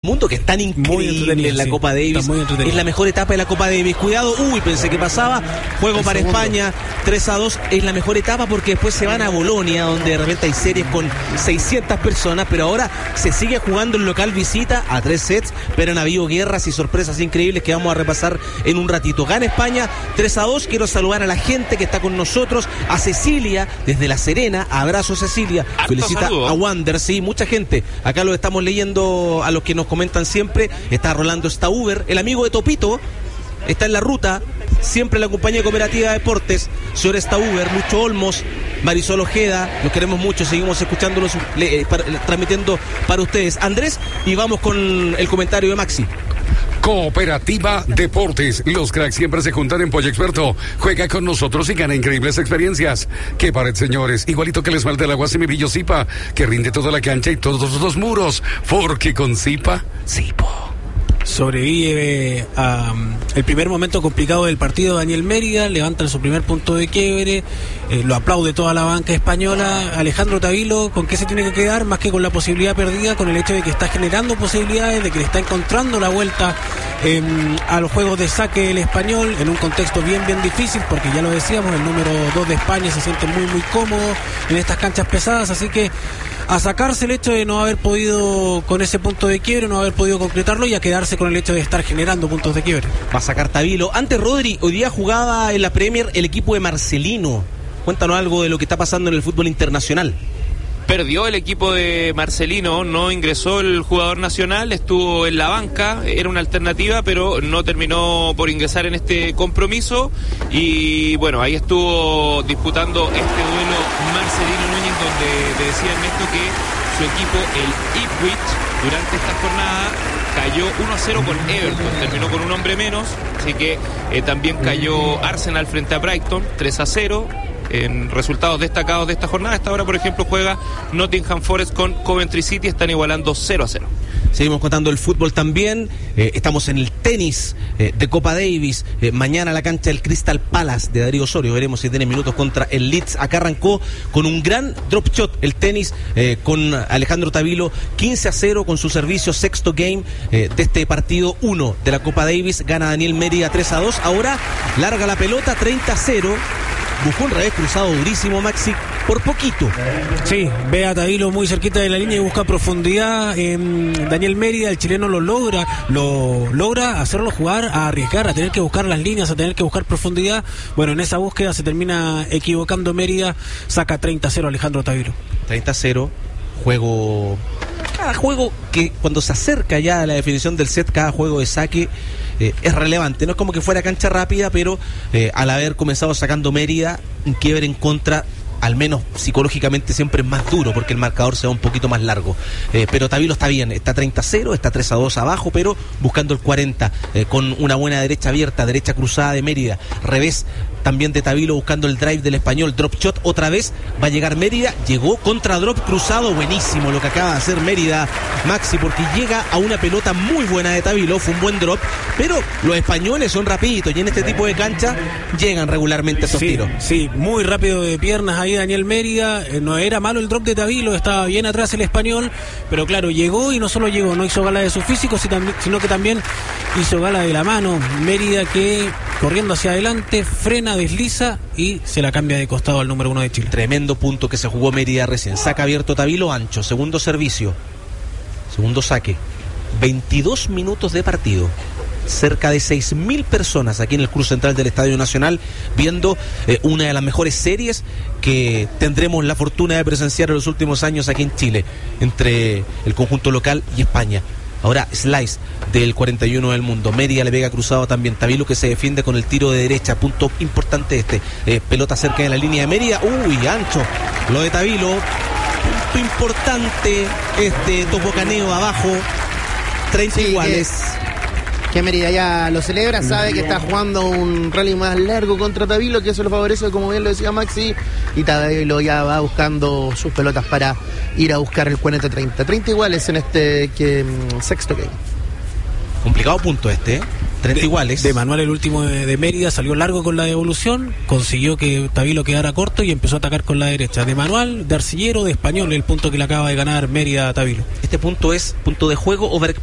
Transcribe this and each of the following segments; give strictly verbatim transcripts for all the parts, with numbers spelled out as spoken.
mundo que es tan increíble en la sí, Copa Davis, es la mejor etapa de la Copa Davis. Cuidado, uy, pensé que pasaba. Juego el para segundo. España, tres a dos, es la mejor etapa porque después se van a Bolonia, donde de repente hay series con seiscientas personas, pero ahora se sigue jugando el local visita a tres sets, pero han habido guerras y sorpresas increíbles que vamos a repasar en un ratito. Gana España tres a dos, quiero saludar a la gente que está con nosotros, a Cecilia desde La Serena, abrazo Cecilia, harto felicita saludo. A Wander, sí, mucha gente, acá lo estamos leyendo a los que nos comentan siempre. Está Rolando Stauber, el amigo de Topito, está en la ruta, siempre la compañía cooperativa de deportes, señor Stauber, Lucho Olmos, Marisol Ojeda, los queremos mucho, seguimos escuchándolos, eh, para, transmitiendo para ustedes. Andrés, y vamos con el comentario de Maxi. Cooperativa Deportes. Los cracks siempre se juntan en Pollo Experto. Juega con nosotros y gana increíbles experiencias. Qué pared, señores. Igualito que les falta el agua semibrillo Zipa, que rinde toda la cancha y todos los muros. Porque con Zipa, Zipo. Sobrevive a um, el primer momento complicado del partido Daniel Mérida, levanta su primer punto de quiebre, eh, lo aplaude toda la banca española. Alejandro Tavilo, ¿con qué se tiene que quedar? Más que con la posibilidad perdida, con el hecho de que está generando posibilidades, de que le está encontrando la vuelta eh, a los juegos de saque el español, en un contexto bien bien difícil, porque ya lo decíamos, el número dos de España se siente muy muy cómodo en estas canchas pesadas, así que a sacarse el hecho de no haber podido con ese punto de quiebre, no haber podido concretarlo, y a quedarse con el hecho de estar generando puntos de quiebre. Va a sacar Tavilo. Antes, Rodri, hoy día jugaba en la Premier el equipo de Marcelino. Cuéntanos algo de lo que está pasando en el fútbol internacional. Perdió el equipo de Marcelino, no ingresó el jugador nacional, estuvo en la banca, era una alternativa, pero no terminó por ingresar en este compromiso. Y bueno, ahí estuvo disputando este duelo Marcelino Núñez, donde te decía Ernesto que su equipo, el Ipswich, durante esta jornada cayó uno a cero con Everton, terminó con un hombre menos, así que eh, también cayó Arsenal frente a Brighton, tres a cero. En resultados destacados de esta jornada, esta hora por ejemplo juega Nottingham Forest con Coventry City, están igualando cero a cero. Seguimos contando el fútbol también, eh, estamos en el tenis eh, de Copa Davis, eh, mañana la cancha del Crystal Palace de Darío Osorio, veremos si tiene minutos contra el Leeds. Acá arrancó con un gran drop shot el tenis eh, con Alejandro Tavilo, quince a cero con su servicio, sexto game eh, de este partido uno de la Copa Davis, gana Daniel Mérida tres a dos, ahora larga la pelota treinta a cero. Buscó un revés cruzado durísimo, Maxi, por poquito. Sí, ve a Tavilo muy cerquita de la línea y busca profundidad. Eh, Daniel Mérida, el chileno, lo logra, lo logra hacerlo jugar, a arriesgar, a tener que buscar las líneas, a tener que buscar profundidad. Bueno, en esa búsqueda se termina equivocando Mérida, saca treinta a cero Alejandro Tavilo. treinta a cero, juego... Cada juego que cuando se acerca ya a la definición del set, cada juego de saque eh, es relevante. No es como que fuera cancha rápida, pero eh, al haber comenzado sacando Mérida, un quiebre en contra, al menos psicológicamente siempre es más duro porque el marcador se va un poquito más largo. Eh, pero Tavilo está bien, está treinta a cero, está tres a dos abajo, pero buscando el cuarenta, eh, con una buena derecha abierta, derecha cruzada de Mérida, revés también de Tavilo buscando el drive del español, drop shot otra vez, va a llegar Mérida, llegó contra drop cruzado, buenísimo lo que acaba de hacer Mérida, Maxi, porque llega a una pelota muy buena de Tavilo, fue un buen drop, pero los españoles son rapiditos y en este tipo de cancha llegan regularmente esos sí, tiros. Sí, muy rápido de piernas ahí Daniel Mérida, eh, no era malo el drop de Tavilo, estaba bien atrás el español, pero claro, llegó y no solo llegó, no hizo gala de su físico, sino que también hizo gala de la mano. Mérida que corriendo hacia adelante, frena, desliza y se la cambia de costado al número uno de Chile. Tremendo punto que se jugó Mérida recién. Saca abierto Tavilo, ancho, segundo servicio, segundo saque, veintidós minutos de partido. Cerca de seis mil personas aquí en el Club Central del Estadio Nacional viendo eh, una de las mejores series que tendremos la fortuna de presenciar en los últimos años aquí en Chile, entre el conjunto local y España. Ahora slice del cuarenta y uno del mundo, Mérida le pega cruzado también, Tavilo que se defiende con el tiro de derecha, punto importante este, eh, pelota cerca de la línea de Mérida, uy, ancho lo de Tavilo, punto importante este topocaneo abajo, treinta sí, iguales. Que, que Mérida ya lo celebra, sabe que está jugando un rally más largo contra Tavilo, que eso lo favorece, como bien lo decía Maxi, y Tavilo ya va buscando sus pelotas para ir a buscar el cuarenta treinta. treinta iguales en este que, sexto game. Complicado punto este, ¿eh? treinta de, iguales. De Manuel, el último de, de Mérida, salió largo con la devolución, consiguió que Tavilo quedara corto y empezó a atacar con la derecha. De Manuel, de Arcillero, de Español, el punto que le acaba de ganar Mérida a Tavilo. Este punto es punto de juego o break point.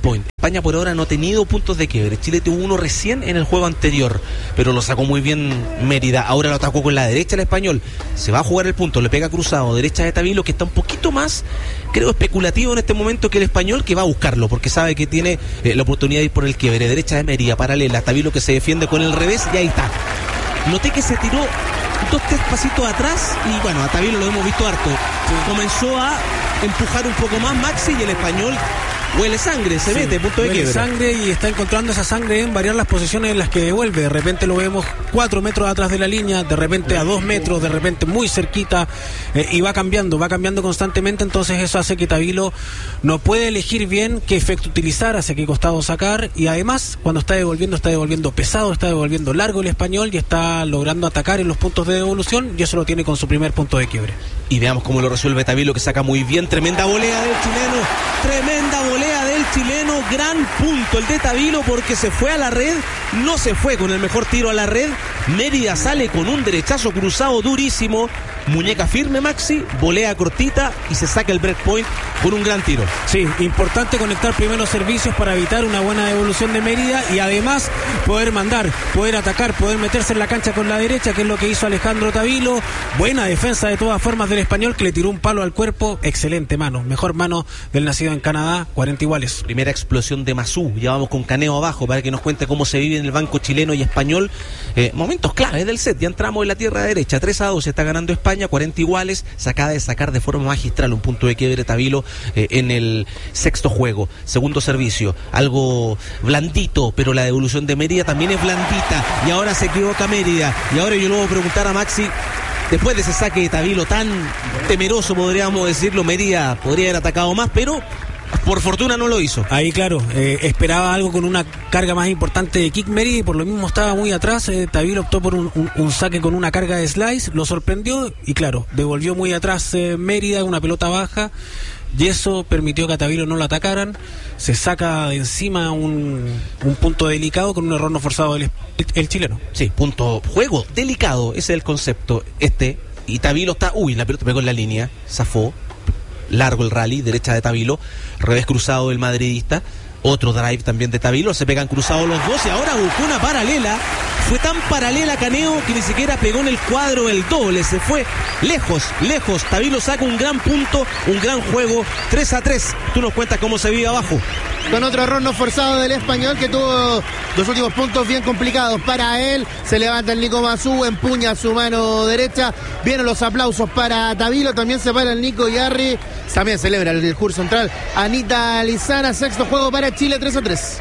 España por ahora no ha tenido puntos de quiebre. Chile tuvo uno recién en el juego anterior, pero lo sacó muy bien Mérida. Ahora lo atacó con la derecha el español. Se va a jugar el punto, le pega cruzado, derecha de Tavilo, que está un poquito más, creo, especulativo en este momento que el español, que va a buscarlo, porque sabe que tiene eh, la oportunidad de ir por el quiebre. Derecha de Mérida, paralela, Tavilo que se defiende con el revés y ahí está. Noté que se tiró dos, tres pasitos atrás y bueno, a Tavilo lo hemos visto harto. Sí. Comenzó a empujar un poco más Maxi y el español huele sangre, se sí, mete, punto de huele quiebre. Sangre y está encontrando esa sangre en variar las posiciones en las que devuelve. De repente lo vemos cuatro metros atrás de la línea, de repente a dos metros, de repente muy cerquita, eh, y va cambiando, va cambiando constantemente. Entonces eso hace que Tavilo no puede elegir bien qué efecto utilizar, hacia qué costado sacar, y además cuando está devolviendo, está devolviendo pesado, está devolviendo largo el español y está logrando atacar en los puntos de devolución, y eso lo tiene con su primer punto de quiebre. Y veamos cómo lo resuelve Tavilo, que saca muy bien. Tremenda volea del chileno, tremenda volea del chileno, gran punto el de Tavilo, porque se fue a la red, no se fue con el mejor tiro a la red. Mérida sale con un derechazo cruzado durísimo, muñeca firme Maxi, volea cortita y se saca el breakpoint con un gran tiro. Sí, importante conectar primeros servicios para evitar una buena devolución de Mérida y además poder mandar, poder atacar, poder meterse en la cancha con la derecha, que es lo que hizo Alejandro Tavilo. Buena defensa de todas formas del español, que le tiró un palo al cuerpo. Excelente mano, mejor mano del nacido en Canadá, cuarenta iguales. Primera explosión de Masú, ya vamos con Caneo abajo para que nos cuente cómo se vive en el banco chileno y español. Eh, momentos claves del set, ya entramos en la tierra derecha, tres a dos, está ganando España, cuarenta iguales, sacada de sacar de forma magistral un punto de quiebre Tavilo eh, en el sexto juego. Segundo servicio, algo blandito, pero la devolución de Mérida también es blandita, y ahora se equivoca Mérida, y ahora yo le voy a preguntar a Maxi, después de ese saque de Tavilo tan temeroso, podríamos decirlo, Mérida podría haber atacado más, pero por fortuna no lo hizo. Ahí claro, eh, esperaba algo con una carga más importante de kick Mérida y por lo mismo estaba muy atrás. eh, Tavilo optó por un, un, un saque con una carga de slice, lo sorprendió y claro, devolvió muy atrás eh, Mérida, una pelota baja, y eso permitió que a Tavilo no lo atacaran. Se saca de encima un, un punto delicado con un error no forzado del el, el chileno. Sí, punto, juego delicado, ese es el concepto este, y Tavilo está, uy, la pelota pegó en la línea, zafó, largo el rally, derecha de Tavilo, revés cruzado del madridista, otro drive también de Tavilo, se pegan cruzados los dos y ahora buscó una paralela, fue tan paralela Caneo que ni siquiera pegó en el cuadro el doble, se fue lejos, lejos. Tavilo saca un gran punto, un gran juego, tres a tres. Tú nos cuentas cómo se vive abajo. Con otro error no forzado del español, que tuvo dos últimos puntos bien complicados para él. Se levanta el Nico Masú, empuña su mano derecha. Vienen los aplausos para Tavilo, también se para el Nico Yarri. También celebra el curso central Anita Lizana. Sexto juego para Chile, tres a tres.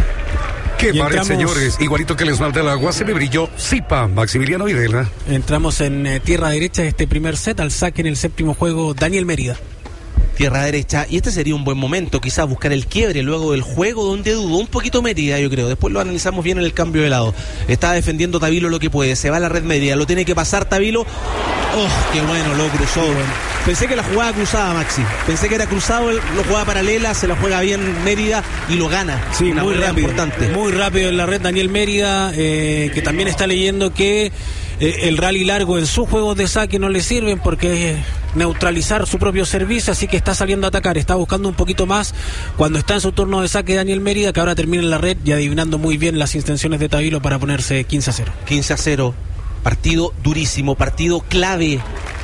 Qué pared, señores, igualito que el esmalte del agua, se me brilló Zipa, Maximiliano Videla. Entramos en eh, tierra derecha de este primer set, al saque en el séptimo juego Daniel Mérida. Tierra derecha, y este sería un buen momento, quizás buscar el quiebre luego del juego, donde dudó un poquito Mérida, yo creo. Después lo analizamos bien en el cambio de lado. Está defendiendo Tavilo lo que puede, se va a la red Mérida, lo tiene que pasar Tavilo. ¡Oh, qué bueno! Lo cruzó. Pensé que la jugada cruzada, Maxi. Pensé que era cruzado, lo jugaba paralela, se la juega bien Mérida y lo gana. Sí, una muy rápido. Importante. Muy rápido en la red Daniel Mérida, eh, que también está leyendo que eh, el rally largo en sus juegos de saque no le sirven porque es neutralizar su propio servicio, así que está saliendo a atacar, está buscando un poquito más cuando está en su turno de saque Daniel Mérida, que ahora termina en la red y adivinando muy bien las intenciones de Tavilo para ponerse quince a cero. quince a cero. Partido durísimo, partido clave.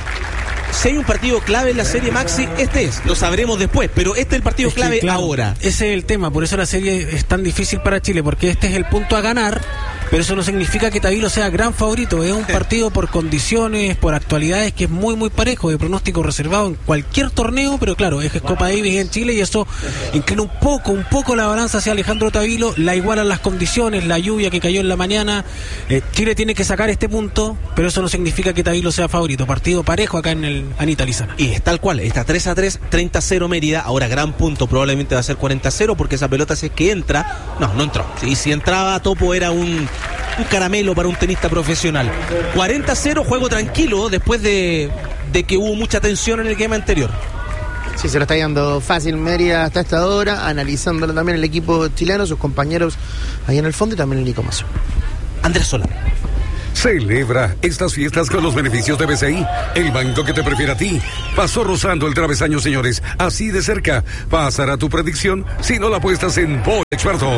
Si hay un partido clave en la serie, Maxi, este es, lo sabremos después, pero este es el partido es que, clave claro, ahora. Ese es el tema, por eso la serie es tan difícil para Chile, porque este es el punto a ganar, pero eso no significa que Tavilo sea gran favorito. Es un partido por condiciones, por actualidades, que es muy muy parejo, de pronóstico reservado en cualquier torneo, pero claro, es Copa Davis en Chile y eso inclina un poco, un poco la balanza hacia Alejandro Tavilo, la igualan las condiciones, la lluvia que cayó en la mañana. eh, Chile tiene que sacar este punto, pero eso no significa que Tavilo sea favorito. Partido parejo acá en el Anita Lizana. Y es tal cual, está tres a tres, treinta a cero Mérida, ahora gran punto, probablemente va a ser cuarenta a cero, porque esa pelota, si es que entra, no, no entró, y si entraba Topo era un un caramelo para un tenista profesional. cuarenta a cero, juego tranquilo después de, de que hubo mucha tensión en el game anterior. Sí, se lo está yendo fácil Mérida hasta esta hora, analizándolo también el equipo chileno, sus compañeros ahí en el fondo y también el Nico Masú. Andrés Solano. Celebra estas fiestas con los beneficios de B C I, el banco que te prefiere a ti. Pasó rozando el travesaño, señores, así de cerca. Pasará tu predicción si no la apuestas en Boy Experto.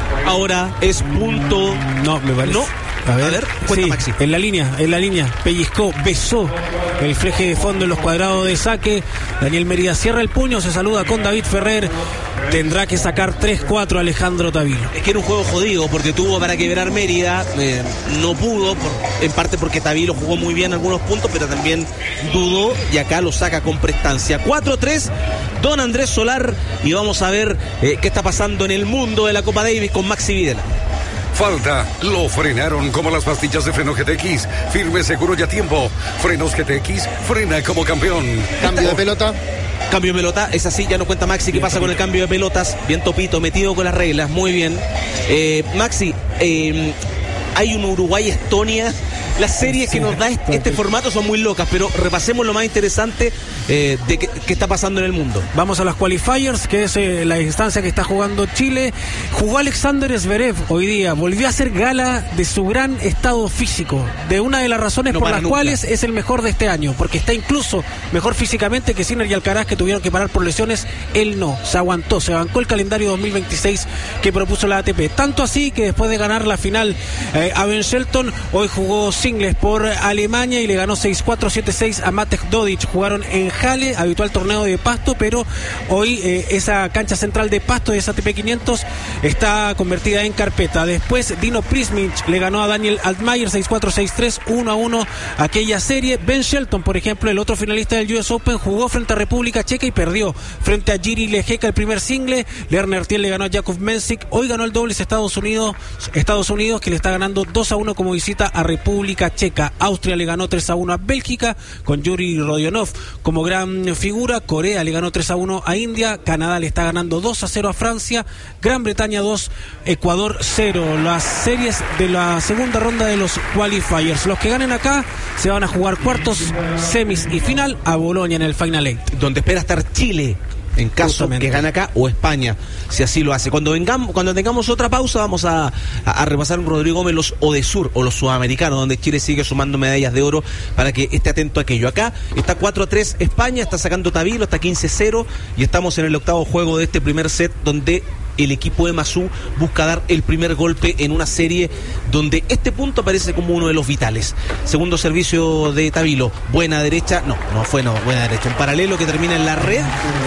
Ahora es punto... No, me parece. No. A ver, A ver, cuenta, sí, Maxi. en la línea, en la línea, pellizcó, besó el fleje de fondo en los cuadrados de saque. Daniel Mérida cierra el puño, se saluda con David Ferrer. Tendrá que sacar tres cuatro Alejandro Tavilo. Es que era un juego jodido porque tuvo para quebrar Mérida, eh, no pudo, por, en parte porque Tavilo jugó muy bien algunos puntos, pero también dudó y acá lo saca con prestancia. cuatro tres, don Andrés Solar, y vamos a ver eh, qué está pasando en el mundo de la Copa Davis con Maxi Videla. Falta, lo frenaron como las pastillas de freno G T X. Firme, seguro y a tiempo. Frenos G T X, frena como campeón. Cambio de pelota. Cambio de pelota, es así, ya no cuenta Maxi qué pasa con el cambio de pelotas. Bien Topito, metido con las reglas, muy bien. Eh, Maxi, eh, hay un Uruguay-Estonia. Las series que nos da este, este formato son muy locas, pero repasemos lo más interesante eh, de qué, qué está pasando en el mundo. Vamos a las qualifiers, que es eh, la instancia que está jugando Chile. Jugó Alexander Zverev hoy día, volvió a hacer gala de su gran estado físico, de una de las razones No por las para cuales nunca. es el mejor de este año, porque está incluso mejor físicamente que Sinner y Alcaraz, que tuvieron que parar por lesiones. Él no, se aguantó, se bancó el calendario dos mil veintiséis que propuso la A T P, tanto así que después de ganar la final eh, a Ben Shelton, hoy jugó singles por Alemania y le ganó seis cuatro siete seis a Matej Dodic. Jugaron en Halle, habitual torneo de pasto, pero hoy eh, esa cancha central de pasto de esa A T P quinientos está convertida en carpeta. Después Dino Prismic le ganó a Daniel Altmaier seis cuatro seis tres, uno a uno aquella serie. Ben Shelton, por ejemplo, el otro finalista del U S Open, jugó frente a República Checa y perdió frente a Jiri Lejeka el primer single. Lerner Thiel le ganó a Jakub Mensik. Hoy ganó el dobles Estados Unidos, Estados Unidos, que le está ganando dos a uno como visita a República Checa. Austria le ganó tres a uno a Bélgica con Yuri Rodionov como gran figura. Corea le ganó tres a uno a India. Canadá le está ganando dos a cero a Francia. Gran Bretaña dos, Ecuador cero. Las series de la segunda ronda de los qualifiers. Los que ganen acá se van a jugar cuartos, semis y final a Bolonia en el Final Eight. Donde espera estar Chile, en caso Justamente. que gane acá, o España, si así lo hace. Cuando vengamos, cuando tengamos otra pausa, vamos a, a, a repasar con Rodrigo Gómez los Odesur o los sudamericanos, donde Chile sigue sumando medallas de oro para que esté atento a aquello. Acá está cuatro a tres España, está sacando Tavilo, está quince cero y estamos en el octavo juego de este primer set, donde el equipo de Mazú busca dar el primer golpe en una serie donde este punto aparece como uno de los vitales. Segundo servicio de Tavilo, buena derecha, no, no fue no, buena derecha, en paralelo que termina en la red.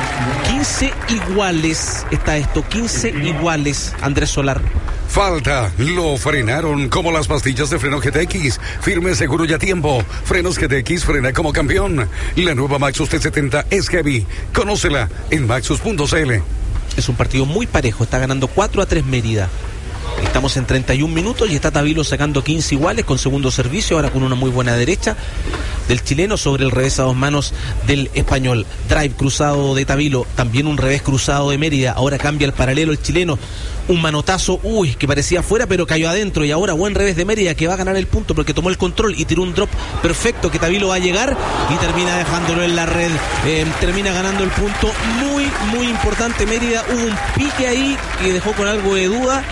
quince iguales está esto, quince iguales, Andrés Solar. Falta, lo frenaron como las pastillas de freno G T X. Firme, seguro y a tiempo. Frenos G T X, frena como campeón. La nueva Maxus T setenta es heavy. Conócela en maxus punto c l. Es un partido muy parejo, está ganando cuatro a tres Mérida. Estamos en treinta y un minutos y está Tavilo sacando quince iguales con segundo servicio, ahora con una muy buena derecha del chileno sobre el revés a dos manos del español. Drive cruzado de Tavilo, también un revés cruzado de Mérida, ahora cambia el paralelo el chileno. Un manotazo, uy, que parecía afuera pero cayó adentro, y ahora buen revés de Mérida que va a ganar el punto porque tomó el control y tiró un drop perfecto que Tavilo va a llegar y termina dejándolo en la red. Eh, termina ganando el punto, muy, muy importante Mérida. Hubo un pique ahí que dejó con algo de duda.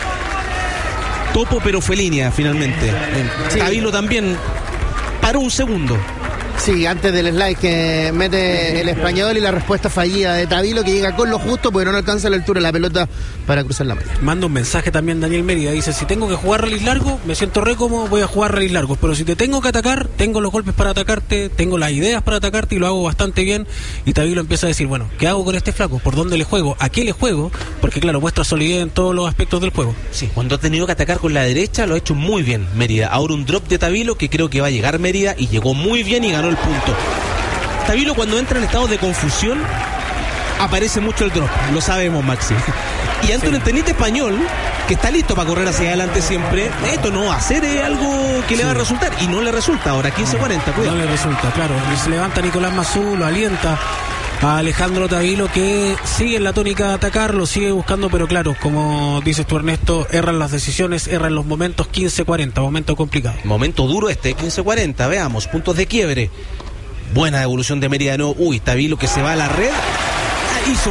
Topo, pero fue línea finalmente. Sí. Tavilo también paró un segundo. Sí, antes del slide que mete el español y la respuesta fallida de Tavilo, que llega con lo justo porque no le alcanza la altura de la pelota para cruzar la malla. Manda un mensaje también Daniel Mérida, dice: si tengo que jugar rallies largos, me siento re cómodo, voy a jugar rallies largos, pero si te tengo que atacar, tengo los golpes para atacarte, tengo las ideas para atacarte y lo hago bastante bien. Y Tavilo empieza a decir: bueno, ¿qué hago con este flaco? ¿Por dónde le juego? ¿A qué le juego? Porque claro, muestra solidez en todos los aspectos del juego. Sí, cuando ha tenido que atacar con la derecha lo ha hecho muy bien Mérida. Ahora un drop de Tavilo que creo que va a llegar Mérida y llegó muy bien y ganó el punto. Tavilo cuando entra en estados de confusión aparece mucho el drop, lo sabemos Maxi. Y ante un tenista español que está listo para correr hacia adelante siempre, esto no va a ser eh, algo que le va a resultar, y no le resulta ahora, quince cuarenta, cuidado. No le resulta, claro. Y se levanta Nicolás Mazú, lo alienta a Alejandro Tavilo, que sigue en la tónica de atacar, lo sigue buscando, pero claro, como dices tú Ernesto, erran las decisiones, erran los momentos. Quince cuarenta, momento complicado. Momento duro este, quince cuarenta, veamos, puntos de quiebre. Buena devolución de Mérida de nuevo. Uy, Tavilo que se va a la red. Hizo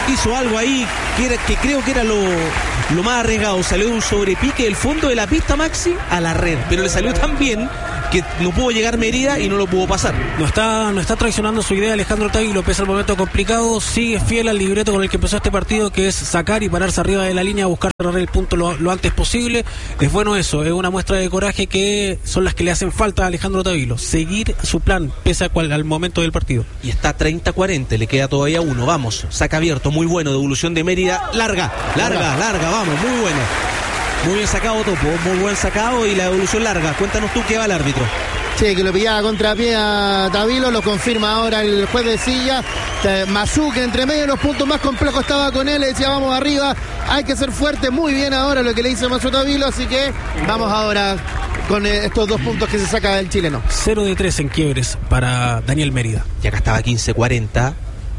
hizo algo ahí que, era, que creo que era lo, lo más arriesgado. Salió de un sobrepique del fondo de la pista, Maxi, a la red, pero le salió tan bien que no pudo llegar Mérida y no lo pudo pasar. No está, no está traicionando su idea Alejandro Tavilo, pese al momento complicado, sigue fiel al libreto con el que empezó este partido, que es sacar y pararse arriba de la línea, buscar cerrar el punto lo, lo antes posible. Es bueno eso, es una muestra de coraje que son las que le hacen falta a Alejandro Tavilo, seguir su plan pese a cual, al momento del partido. Y está treinta cuarenta, le queda todavía uno, vamos, saca abierto, muy bueno, devolución de Mérida, larga, larga, larga, vamos, muy buena. Muy bien sacado, Topo, muy buen sacado y la devolución larga. Cuéntanos tú qué va el árbitro. Sí, que lo pillaba contrapié a Tavilo, lo confirma ahora el juez de Silla. Mazú, que entre medio de los puntos más complejos estaba con él, le decía vamos arriba, hay que ser fuerte, muy bien ahora lo que le dice Mazú a Tavilo, así que vamos ahora con estos dos puntos que se saca del chileno. cero de tres en quiebres para Daniel Mérida. Y acá estaba quince cuarenta.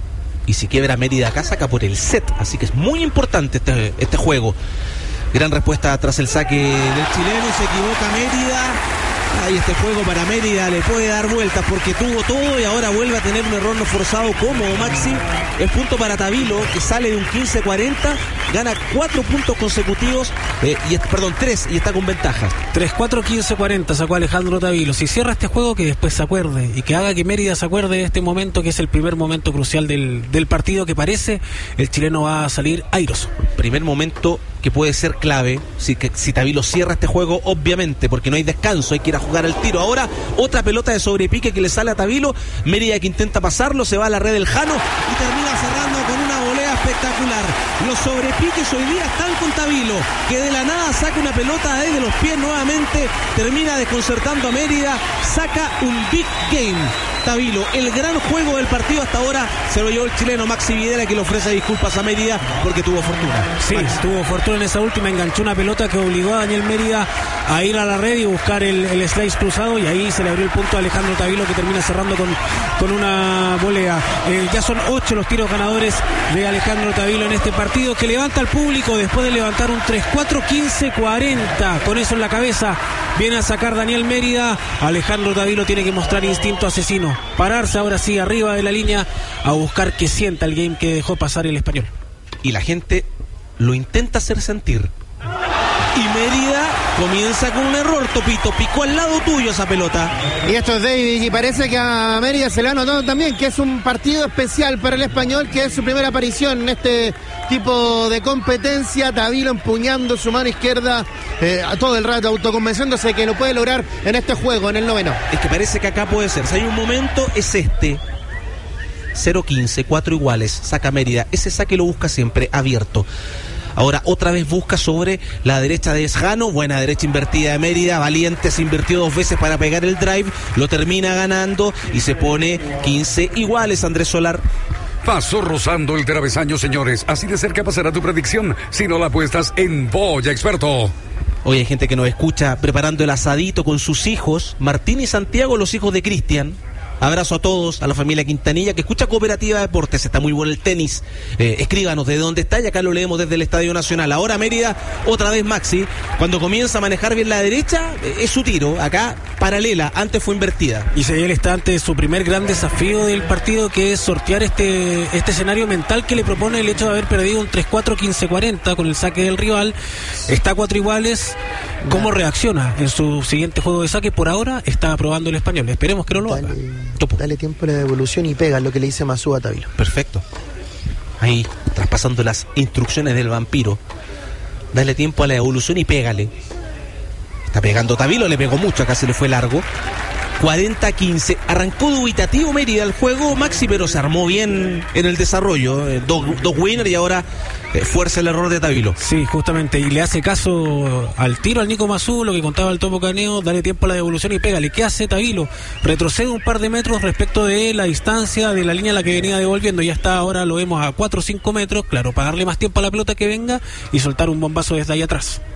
Y si quiebra Mérida acá, saca por el set. Así que es muy importante este, este juego. Gran respuesta tras el saque del chileno. Se equivoca Mérida. Ahí este juego para Mérida le puede dar vueltas porque tuvo todo y ahora vuelve a tener un error no forzado cómodo, Maxi. Es punto para Tavilo, que sale de un quince cuarenta, gana cuatro puntos consecutivos, eh, y perdón, tres, y está con ventaja. tres cuatro quince cuarenta sacó Alejandro Tavilo. Si cierra este juego, que después se acuerde y que haga que Mérida se acuerde de este momento, que es el primer momento crucial del, del partido, que parece el chileno va a salir airoso. Primer momento que puede ser clave si, que, si Tavilo cierra este juego, obviamente, porque no hay descanso, hay que ir a jugar al tiro. Ahora otra pelota de sobrepique que le sale a Tavilo, Mérida que intenta pasarlo, se va a la red del Jano y termina cerrando con una volea espectacular. Los sobrepiques hoy día están con Tavilo, que de la nada saca una pelota desde los pies nuevamente, termina desconcertando a Mérida, saca un big game. Tavilo, el gran juego del partido hasta ahora se lo llevó el chileno Maxi Videla, que le ofrece disculpas a Mérida porque tuvo fortuna. Sí, Maxi. tuvo fortuna en esa última, enganchó una pelota que obligó a Daniel Mérida a ir a la red y buscar el, el slice cruzado, y ahí se le abrió el punto a Alejandro Tavilo, que termina cerrando con, con una volea. Eh, ya son ocho los tiros ganadores de Alejandro Tavilo en este partido, que levanta al público después de levantar un tres cuatro quince cuarenta. Con eso en la cabeza viene a sacar Daniel Mérida. Alejandro Tavilo tiene que mostrar instinto asesino, pararse ahora sí arriba de la línea a buscar que sienta el game que dejó pasar el español. Y la gente lo intenta hacer sentir. Y Mérida comienza con un error, Topito. Picó al lado tuyo esa pelota. Y esto es David, y parece que a Mérida se le ha notado también que es un partido especial para el español, que es su primera aparición en este tipo de competencia. Tavilo empuñando su mano izquierda eh, todo el rato, autoconvenciéndose que lo puede lograr en este juego, en el noveno. Es que parece que acá puede ser. Si hay un momento, es este. cero quince, cuatro iguales, saca Mérida. Ese saque lo busca siempre abierto. Ahora otra vez busca sobre la derecha de Esjano, buena derecha invertida de Mérida, Valiente se invirtió dos veces para pegar el drive, lo termina ganando y se pone quince iguales. Andrés Solar. Pasó rozando el travesaño, señores. Así de cerca pasará tu predicción si no la apuestas en Boya Experto. Hoy hay gente que nos escucha preparando el asadito con sus hijos, Martín y Santiago, los hijos de Cristian. Abrazo a todos, a la familia Quintanilla que escucha Cooperativa Deportes. Está muy bueno el tenis. Eh, escríbanos de dónde está y acá lo leemos desde el Estadio Nacional. Ahora Mérida, otra vez Maxi, cuando comienza a manejar bien la derecha, eh, es su tiro. Acá paralela, antes fue invertida. Y él está ante su primer gran desafío del partido, que es sortear este, este escenario mental que le propone el hecho de haber perdido un tres cuatro quince cuarenta con el saque del rival. Está a cuatro iguales. ¿Cómo reacciona en su siguiente juego de saque? Por ahora está aprobando el español. Esperemos que no lo haga. Dale, dale tiempo a la devolución y pega lo que le dice Mazú a Tavilo. Perfecto. Ahí, traspasando las instrucciones del vampiro. Dale tiempo a la devolución y pégale. Está pegando Tavilo, le pegó mucho, acá se le fue largo. cuarenta quince. Arrancó dubitativo Mérida el juego, Maxi, pero se armó bien en el desarrollo. Eh, dos, dos winners y ahora eh, fuerza el error de Tavilo. Sí, justamente. Y le hace caso al tiro al Nico Mazú, lo que contaba el Topo Caneo. Dale tiempo a la devolución y pégale. ¿Qué hace Tavilo? Retrocede un par de metros respecto de la distancia de la línea a la que venía devolviendo. Ya está, ahora lo vemos a cuatro o cinco metros. Claro, para darle más tiempo a la pelota que venga y soltar un bombazo desde ahí atrás.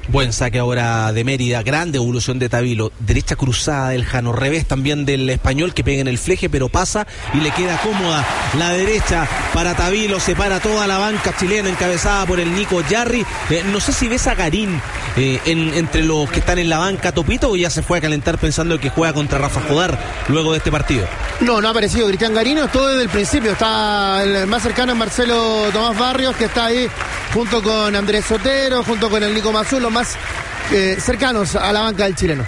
Buen saque ahora de Mérida, grande evolución de Tavilo, derecha cruzada del Jano, revés también del Español que pega en el fleje pero pasa y le queda cómoda la derecha para Tavilo, se para toda la banca chilena encabezada por el Nico Yarri. Eh, no sé si ves a Garín eh, en, entre los que están en la banca, Topito, o ya se fue a calentar pensando que juega contra Rafa Jodar luego de este partido. No, no ha aparecido Cristian Garino, todo desde el principio, está el más cercano es Marcelo Tomás Barrios, que está ahí junto con Andrés Sotero, junto con el Nico Mazul, los más eh, cercanos a la banca del chileno.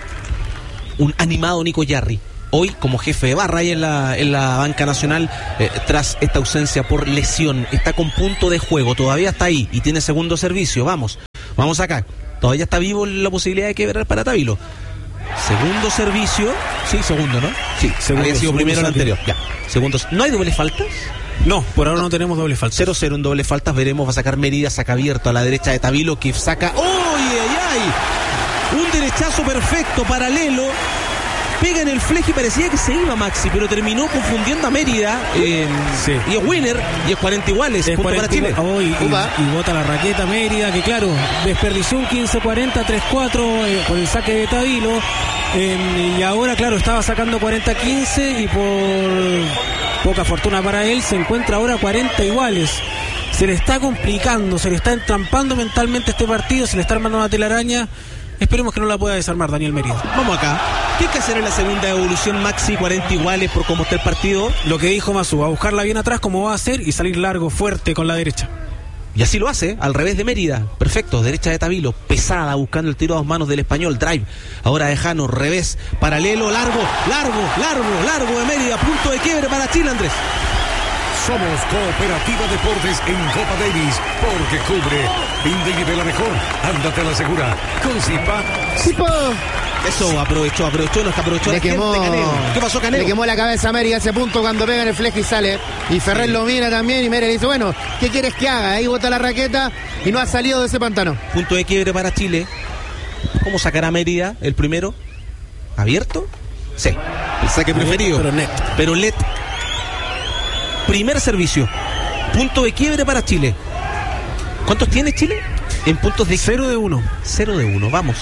Un animado Nico Yarri, hoy como jefe de barra ahí en la, en la banca nacional, eh, tras esta ausencia por lesión, está con punto de juego, todavía está ahí y tiene segundo servicio. Vamos, vamos acá, todavía está vivo la posibilidad de quebrar para Tavilo. Segundo servicio, sí, segundo, ¿no? Sí, segundo, había sido segundo primero el anterior. Ya, segundos. ¿No hay dobles faltas? No, por ahora no tenemos doble faltas. cero cero en doble faltas, veremos, va a sacar Mérida, saca abierto a la derecha de Tavilo, que saca... ¡Oye, ay, ay! Un derechazo perfecto, paralelo, pega en el fleje y parecía que se iba Maxi, pero terminó confundiendo a Mérida, eh, sí. Y es winner, y es cuarenta iguales, es punto para Chile. Oh, y, y, y bota la raqueta Mérida, que claro, desperdició un quince cuarenta, tres cuatro eh, con el saque de Tavilo, eh, y ahora claro, estaba sacando cuarenta quince y por... poca fortuna para él, se encuentra ahora cuarenta iguales. Se le está complicando, se le está entrampando mentalmente este partido, se le está armando una telaraña. Esperemos que no la pueda desarmar Daniel Mérida. Vamos acá. ¿Qué hay que hacer en la segunda evolución, Maxi? cuarenta iguales por cómo está el partido. Lo que dijo Mazú, a buscarla bien atrás como va a hacer y salir largo, fuerte con la derecha. Y así lo hace, al revés de Mérida. Perfecto, derecha de Tavilo, pesada, buscando el tiro a dos manos del Español, drive. Ahora de Jano, revés, paralelo, largo, largo, largo, largo de Mérida, punto de quiebre para Chile, Andrés. Somos Cooperativa Deportes en Copa Davis, porque cubre, brinda y vive la mejor. Ándate a la segura, con Zipa. ¡Zipa! Eso, aprovechó, aprovechó, nos aprovechó le la quemó, gente, Caneo. ¿Qué pasó, Caneo? Le quemó la cabeza a Mérida ese punto cuando pega en el fleje y sale. Y Ferrer sí. Lo mira también y Mérida dice, bueno, ¿qué quieres que haga? Ahí bota la raqueta y no ha salido de ese pantano. Punto de quiebre para Chile. ¿Cómo sacará Mérida el primero? ¿Abierto? Sí, el saque preferido. Pero net. Pero net. Primer servicio. Punto de quiebre para Chile. ¿Cuántos tiene Chile? En puntos de cero de uno. cero de uno, vamos.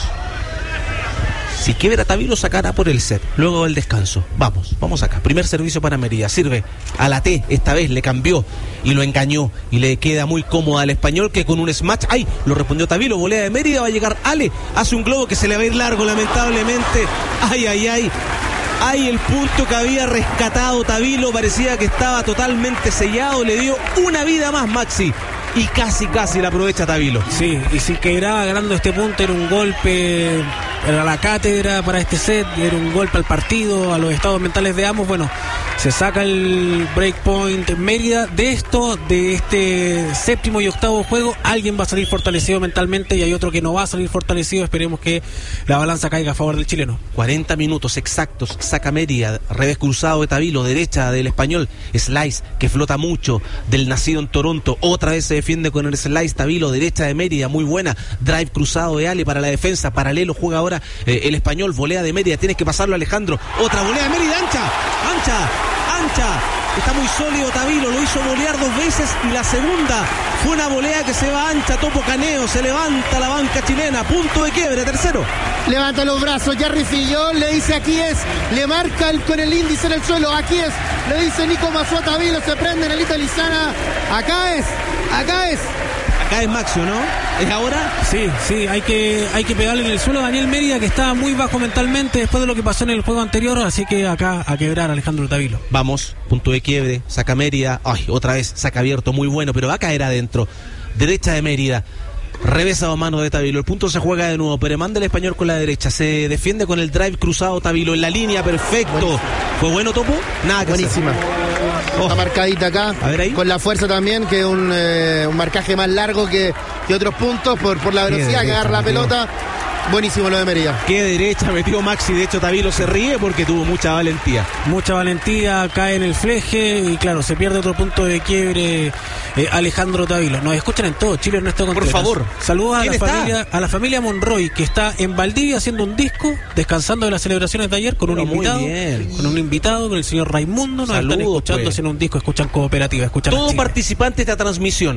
Si quiebra Tavilo, sacará por el set. Luego del descanso. Vamos, vamos acá. Primer servicio para Mérida. Sirve a la T. Esta vez le cambió y lo engañó. Y le queda muy cómoda al Español, que con un smash. ¡Ay! Lo respondió Tavilo. Volea de Mérida. Va a llegar Ale. Hace un globo que se le va a ir largo, lamentablemente. ¡Ay, ay, ay! ¡Ay! El punto que había rescatado Tavilo. Parecía que estaba totalmente sellado. Le dio una vida más, Maxi. Y casi, casi la aprovecha Tavilo. Sí, y si quedaba ganando este punto, era un golpe a la cátedra para este set, era un golpe al partido, a los estados mentales de ambos. Bueno, se saca el breakpoint en Mérida. De esto, de este séptimo y octavo juego, alguien va a salir fortalecido mentalmente y hay otro que no va a salir fortalecido. Esperemos que la balanza caiga a favor del chileno. cuarenta minutos exactos, saca Mérida, revés cruzado de Tavilo, derecha del Español, slice que flota mucho, del nacido en Toronto, otra vez se defiende con el slice, Tavilo, derecha de Mérida, muy buena, drive cruzado de Ale para la defensa, paralelo juega ahora eh, el Español, volea de Mérida, tienes que pasarlo, Alejandro, otra volea de Mérida, ancha, ancha, ancha, está muy sólido Tavilo, lo hizo volear dos veces y la segunda fue una volea que se va ancha, Topo Caneo, se levanta la banca chilena, punto de quiebre, tercero. Levanta los brazos, Yarri Fillol, le dice aquí es, le marca el, con el índice en el suelo, aquí es, le dice Nico Mazú a Tavilo, se prende Nelita Lizana, acá es, acá es. Acá es Maxio, ¿no? ¿Es ahora? Sí, sí, hay que hay que pegarle en el suelo a Daniel Mérida, que estaba muy bajo mentalmente después de lo que pasó en el juego anterior, así que acá a quebrar a Alejandro Tavilo. Vamos, punto de quiebre, saca Mérida, ay, otra vez, saca abierto, muy bueno, pero va a caer adentro. Derecha de Mérida, revés a dos manos de Tavilo, el punto se juega de nuevo, pero manda el Español con la derecha, se defiende con el drive cruzado Tavilo, en la línea, perfecto. Buenísimo. ¿Fue bueno, Topo? Nada que buenísima. Oh. Está marcadita acá, a ver ahí. Con la fuerza también, que un, eh, un marcaje más largo que, que otros puntos por, por la velocidad que agarra la pelota. Buenísimo lo de Mérida. Qué derecha metió Maxi, de hecho Tavilo se ríe porque tuvo mucha valentía. Mucha valentía, cae en el fleje y claro, se pierde otro punto de quiebre eh, Alejandro Tavilo. Nos escuchan en todo Chile, Ernesto Contreras. Por favor. Saludos a la familia, a la familia Monroy, que está en Valdivia haciendo un disco, descansando de las celebraciones de ayer con un Pero invitado. Con un invitado, con el señor Raimundo. Nos Saludos, están escuchando, pues. Haciendo un disco, escuchan Cooperativa, escuchan todo participante de esta transmisión.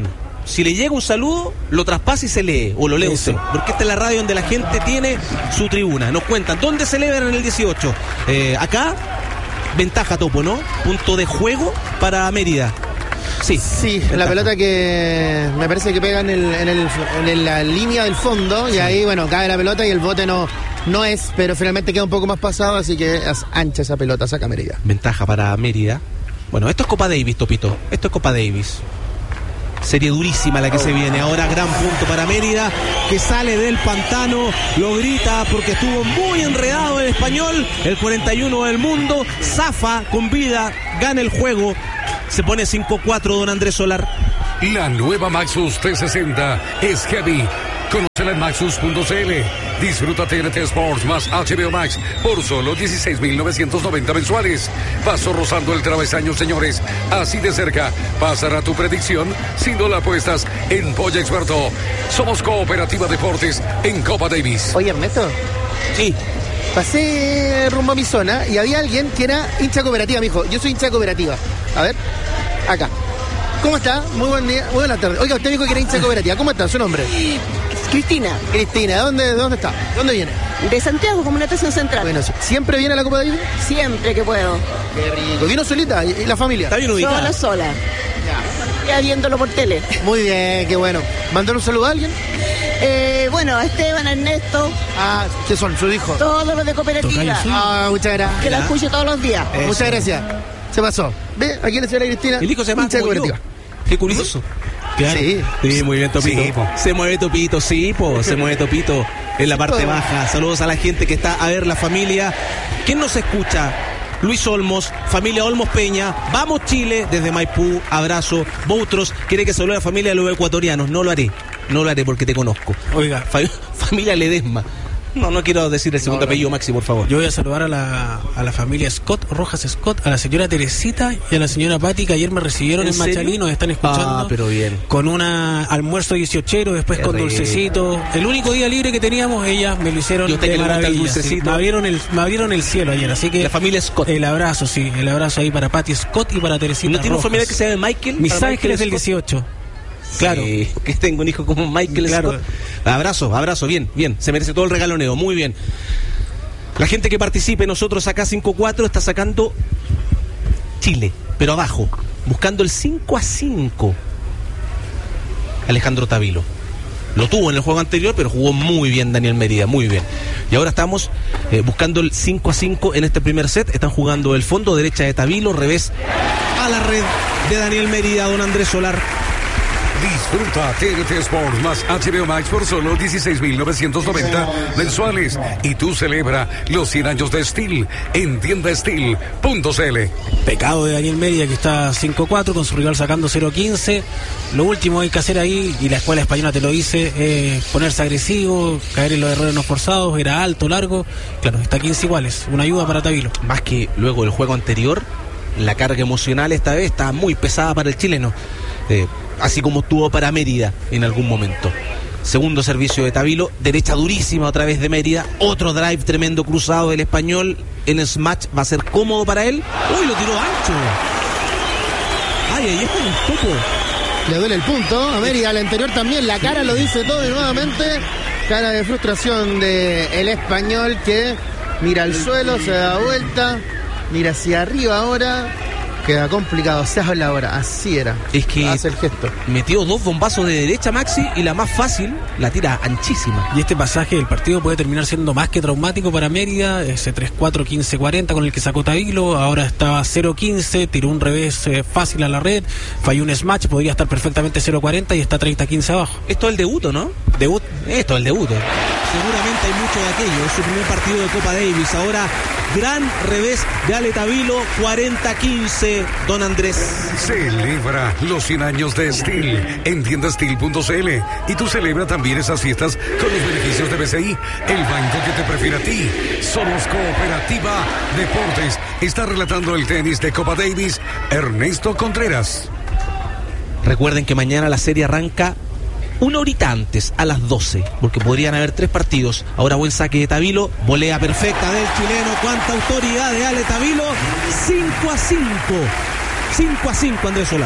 si le llega un saludo, lo traspasa y se lee, o lo lee Eso. usted. Porque esta es la radio donde la gente tiene su tribuna. Nos cuentan, ¿dónde celebran el dieciocho? Eh, acá, ventaja Topo, ¿no? Punto de juego para Mérida. Sí, Sí, ventaja. la pelota que me parece que pega en, el, en, el, en la línea del fondo y ahí, bueno, cae la pelota y el bote no, no es, pero finalmente queda un poco más pasado, así que es ancha esa pelota, saca Mérida. Ventaja para Mérida. Bueno, esto es Copa Davis, Topito. Esto es Copa Davis. Serie durísima la que se viene. Ahora gran punto para Mérida, que sale del pantano, lo grita porque estuvo muy enredado el Español. El cuarenta y uno del mundo, zafa con vida, gana el juego. Se pone cinco cuatro don Andrés Solar. La nueva Maxus trescientos sesenta es heavy. Conócela en maxus punto c l. Disfruta T N T Sports más H B O Max por solo dieciséis mil novecientos noventa mensuales. Paso rozando el travesaño, señores. Así de cerca pasará tu predicción si no la apuestas en Polla Experto. Somos Cooperativa Deportes en Copa Davis. Oye, Ernesto, Sí, pasé rumbo a mi zona y había alguien que era hincha cooperativa, me dijo, yo soy hincha cooperativa. A ver, acá. ¿Cómo está? Muy buen día, muy buenas tardes. Oiga, usted dijo que era hincha cooperativa. ¿Cómo está su nombre? Cristina, Cristina, ¿de dónde, de dónde está? ¿De dónde viene? de Santiago, como natación central. Bueno, ¿siempre viene a la Copa Davis? Siempre que puedo. Qué rico. ¿Vino solita y, y la familia? está bien ubicada. Sola, sola. Ya viéndolo por tele. Muy bien, qué bueno. ¿Mandar un saludo a alguien? Eh, bueno, a Esteban, a Ernesto, Ah, ¿qué son? ¿Su hijo? todos los de cooperativa. Tocayo, sí. Ah, muchas gracias. Que la escucho todos los días. Eso. Muchas gracias. Se pasó. ¿Ve? Aquí la señora Cristina. El hijo se llama hincha como yo. cooperativa. Qué curioso. Claro. Sí. Sí, muy bien, Topito. Sí, po. Se mueve Topito, sí, po. Se mueve Topito en la parte po. baja. Saludos a la gente que está a ver la familia. ¿Quién nos escucha? Luis Olmos, familia Olmos Peña. Vamos Chile, desde Maipú. Abrazo. Boutros quiere que salude a la familia de los ecuatorianos. No lo haré. No lo haré porque te conozco. Oiga, Fa- familia Ledesma. No, no quiero decir el segundo apellido, Maxi, por favor. yo voy a saludar a la, a la familia Scott, Rojas Scott, a la señora Teresita y a la señora Pati, que ayer me recibieron ¿En en, serio? Machalí, nos están escuchando. Ah, pero bien. Con un almuerzo dieciochero, después Qué con rico. dulcecito. El único día libre que teníamos, ellas me lo hicieron ¿Y a usted de que le gusta el maravilla. dulcecito? Sí, me, abrieron el, me abrieron el cielo ayer, así que La familia Scott. el abrazo, sí, el abrazo ahí para Pati Scott y para Teresita ¿No tiene un Rojas. familiar que se llame Michael? Mis Para Ángeles del Michael Scott. dieciocho. Claro. Sí, que tengo un hijo como Michael Claro. Scott. Abrazo, abrazo, bien, bien. Se merece todo el regaloneo, muy bien. La gente que participe, nosotros acá cinco cuatro está sacando Chile, pero abajo, buscando el cinco a cinco. Alejandro Tavilo. Lo tuvo en el juego anterior, pero jugó muy bien Daniel Mérida, muy bien. Y ahora estamos eh, buscando el cinco a cinco en este primer set. Están jugando el fondo, derecha de Tavilo, revés a la red de Daniel Mérida, don Andrés Solar. Disfruta T N T Sports más H B O Max por solo dieciséis mil novecientos noventa mensuales. Y tú celebra los cien años de Steel en tienda steel punto c l. Pecado de Daniel Mérida, que está cinco cuatro con su rival sacando cero quince. Lo último hay que hacer ahí, y la escuela española te lo dice, es ponerse agresivo, caer en los errores no forzados. Era alto, largo. Claro, está quince iguales. Una ayuda para Tavilo. Más que luego del juego anterior, la carga emocional esta vez está muy pesada para el chileno, eh, así como estuvo para Mérida en algún momento. Segundo servicio de Tavilo, derecha durísima otra vez de Mérida, otro drive tremendo cruzado del español en smash, va a ser cómodo para él. ¡Uy, lo tiró ancho! ¡Ay, ahí está un topo! Le duele el punto. A Mérida, al anterior también. La cara lo dice todo y nuevamente. Cara de frustración de el español que mira al suelo, se da vuelta, mira hacia arriba ahora. Queda complicado, se habla ahora. Así era. Es que hace el gesto. metió dos bombazos de derecha Maxi y la más fácil la tira anchísima. Y este pasaje del partido puede terminar siendo más que traumático para Mérida. Ese tres cuatro quince cuarenta con el que sacó Tavilo, ahora estaba cero quince, tiró un revés eh, fácil a la red, falló un smash, podría estar perfectamente cero cuarenta y está treinta quince abajo. Esto es el debuto, ¿no? Debut. Esto es el debut. Seguramente hay mucho de aquello. Es su primer partido de Copa Davis. Ahora, gran revés de Ale Tavilo, cuarenta quince, don Andrés. Celebra los cien años de Steel en tienda steel punto c l. Y tú celebra también esas fiestas con los beneficios de B C I, el banco que te prefiere a ti. Somos Cooperativa Deportes. Está relatando el tenis de Copa Davis Ernesto Contreras. Recuerden que mañana la serie arranca una horita antes, a las doce, porque podrían haber tres partidos. Ahora buen saque de Tavilo, volea perfecta del chileno. Cuánta autoridad de Ale Tavilo. cinco a cinco. cinco a cinco, Andrés Solá.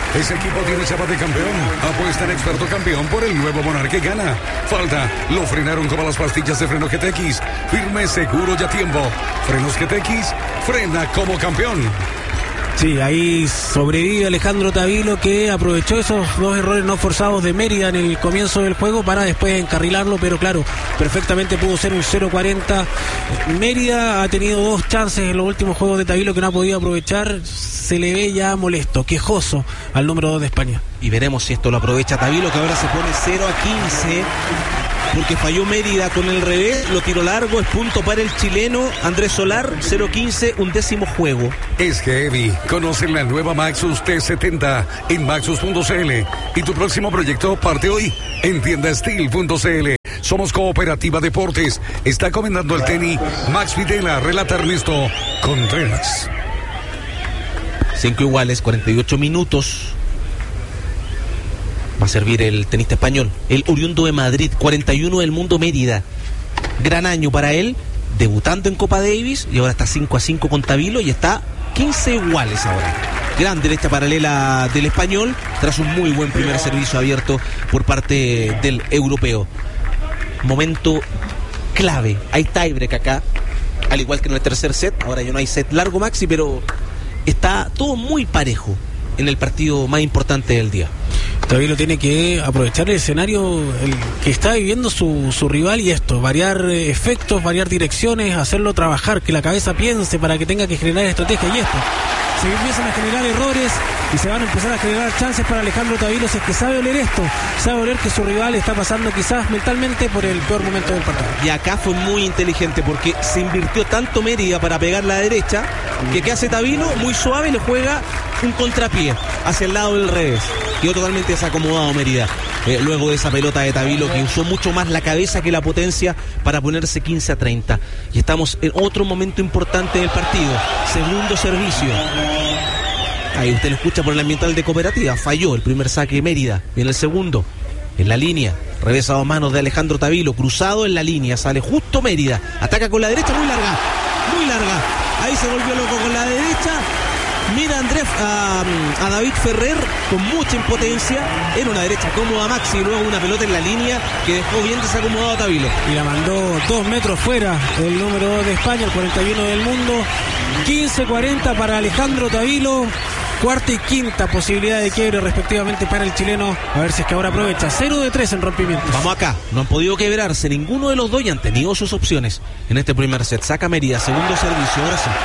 Ese equipo tiene chapa de campeón. Apuesta en Experto Campeón por el nuevo Monarca y gana. Falta, lo frenaron como las pastillas de freno G T X. Firme, seguro y a tiempo. Frenos G T X, frena como campeón. Sí, ahí sobrevive Alejandro Tavilo, que aprovechó esos dos errores no forzados de Mérida en el comienzo del juego para después encarrilarlo, pero claro, perfectamente pudo ser un cero cuarenta. Mérida ha tenido dos chances en los últimos juegos de Tavilo que no ha podido aprovechar. Se le ve ya molesto, quejoso al número dos de España. Y veremos si esto lo aprovecha Tavilo, que ahora se pone cero a quince. Porque falló Mérida con el revés, lo tiró largo, es punto para el chileno Andrés Solar, cero quince, un décimo juego. Es heavy. Conoce la nueva Maxus T setenta en maxus punto c l. Y tu próximo proyecto parte hoy en tienda steel punto c l. Somos Cooperativa Deportes. Está comandando el tenis Max Videla, relata Ernesto Contreras. Cinco iguales, cuarenta y ocho minutos. Va a servir el tenista español, el oriundo de Madrid, cuarenta y uno del mundo Mérida. Gran año para él, debutando en Copa Davis y ahora está cinco a cinco con Tavilo y está quince iguales ahora. Gran derecha paralela del español tras un muy buen primer servicio abierto por parte del europeo. Momento clave, hay tiebreak acá, al igual que en el tercer set. Ahora ya no hay set largo, Maxi, pero está todo muy parejo en el partido más importante del día. Tavilo tiene que aprovechar el escenario el que está viviendo su, su rival y esto, variar eh, efectos, variar direcciones, hacerlo trabajar, que la cabeza piense para que tenga que generar estrategia y esto. Se empiezan a generar errores y se van a empezar a generar chances para Alejandro Tavilo si es que sabe oler esto, sabe oler que su rival está pasando quizás mentalmente por el peor momento del partido. Y acá fue muy inteligente porque se invirtió tanto Mérida para pegar la derecha que ¿qué hace Tavilo? Muy suave le juega un contrapié hacia el lado del revés. Quedó totalmente desacomodado Mérida eh, luego de esa pelota de Tavilo, que usó mucho más la cabeza que la potencia para ponerse quince a treinta. Y estamos en otro momento importante del partido, segundo servicio. Ahí usted lo escucha por el ambiental de Cooperativa. Falló el primer saque de Mérida. Viene el segundo, en la línea, revés a dos manos de Alejandro Tavilo, cruzado en la línea, sale justo Mérida, ataca con la derecha, muy larga, muy larga. Ahí se volvió loco con la derecha. Mira Andrés a, a David Ferrer con mucha impotencia. Era una derecha cómoda Maxi y luego una pelota en la línea que dejó bien desacomodado a Tavilo. Y la mandó dos metros fuera el número dos de España, el cuarenta y uno del mundo. quince cuarenta para Alejandro Tavilo. Cuarta y quinta posibilidad de quiebre respectivamente para el chileno. A ver si es que ahora aprovecha. cero de tres en rompimientos. Vamos acá. No han podido quebrarse ninguno de los dos y han tenido sus opciones en este primer set. Saca Mérida, segundo servicio. Ahora sí.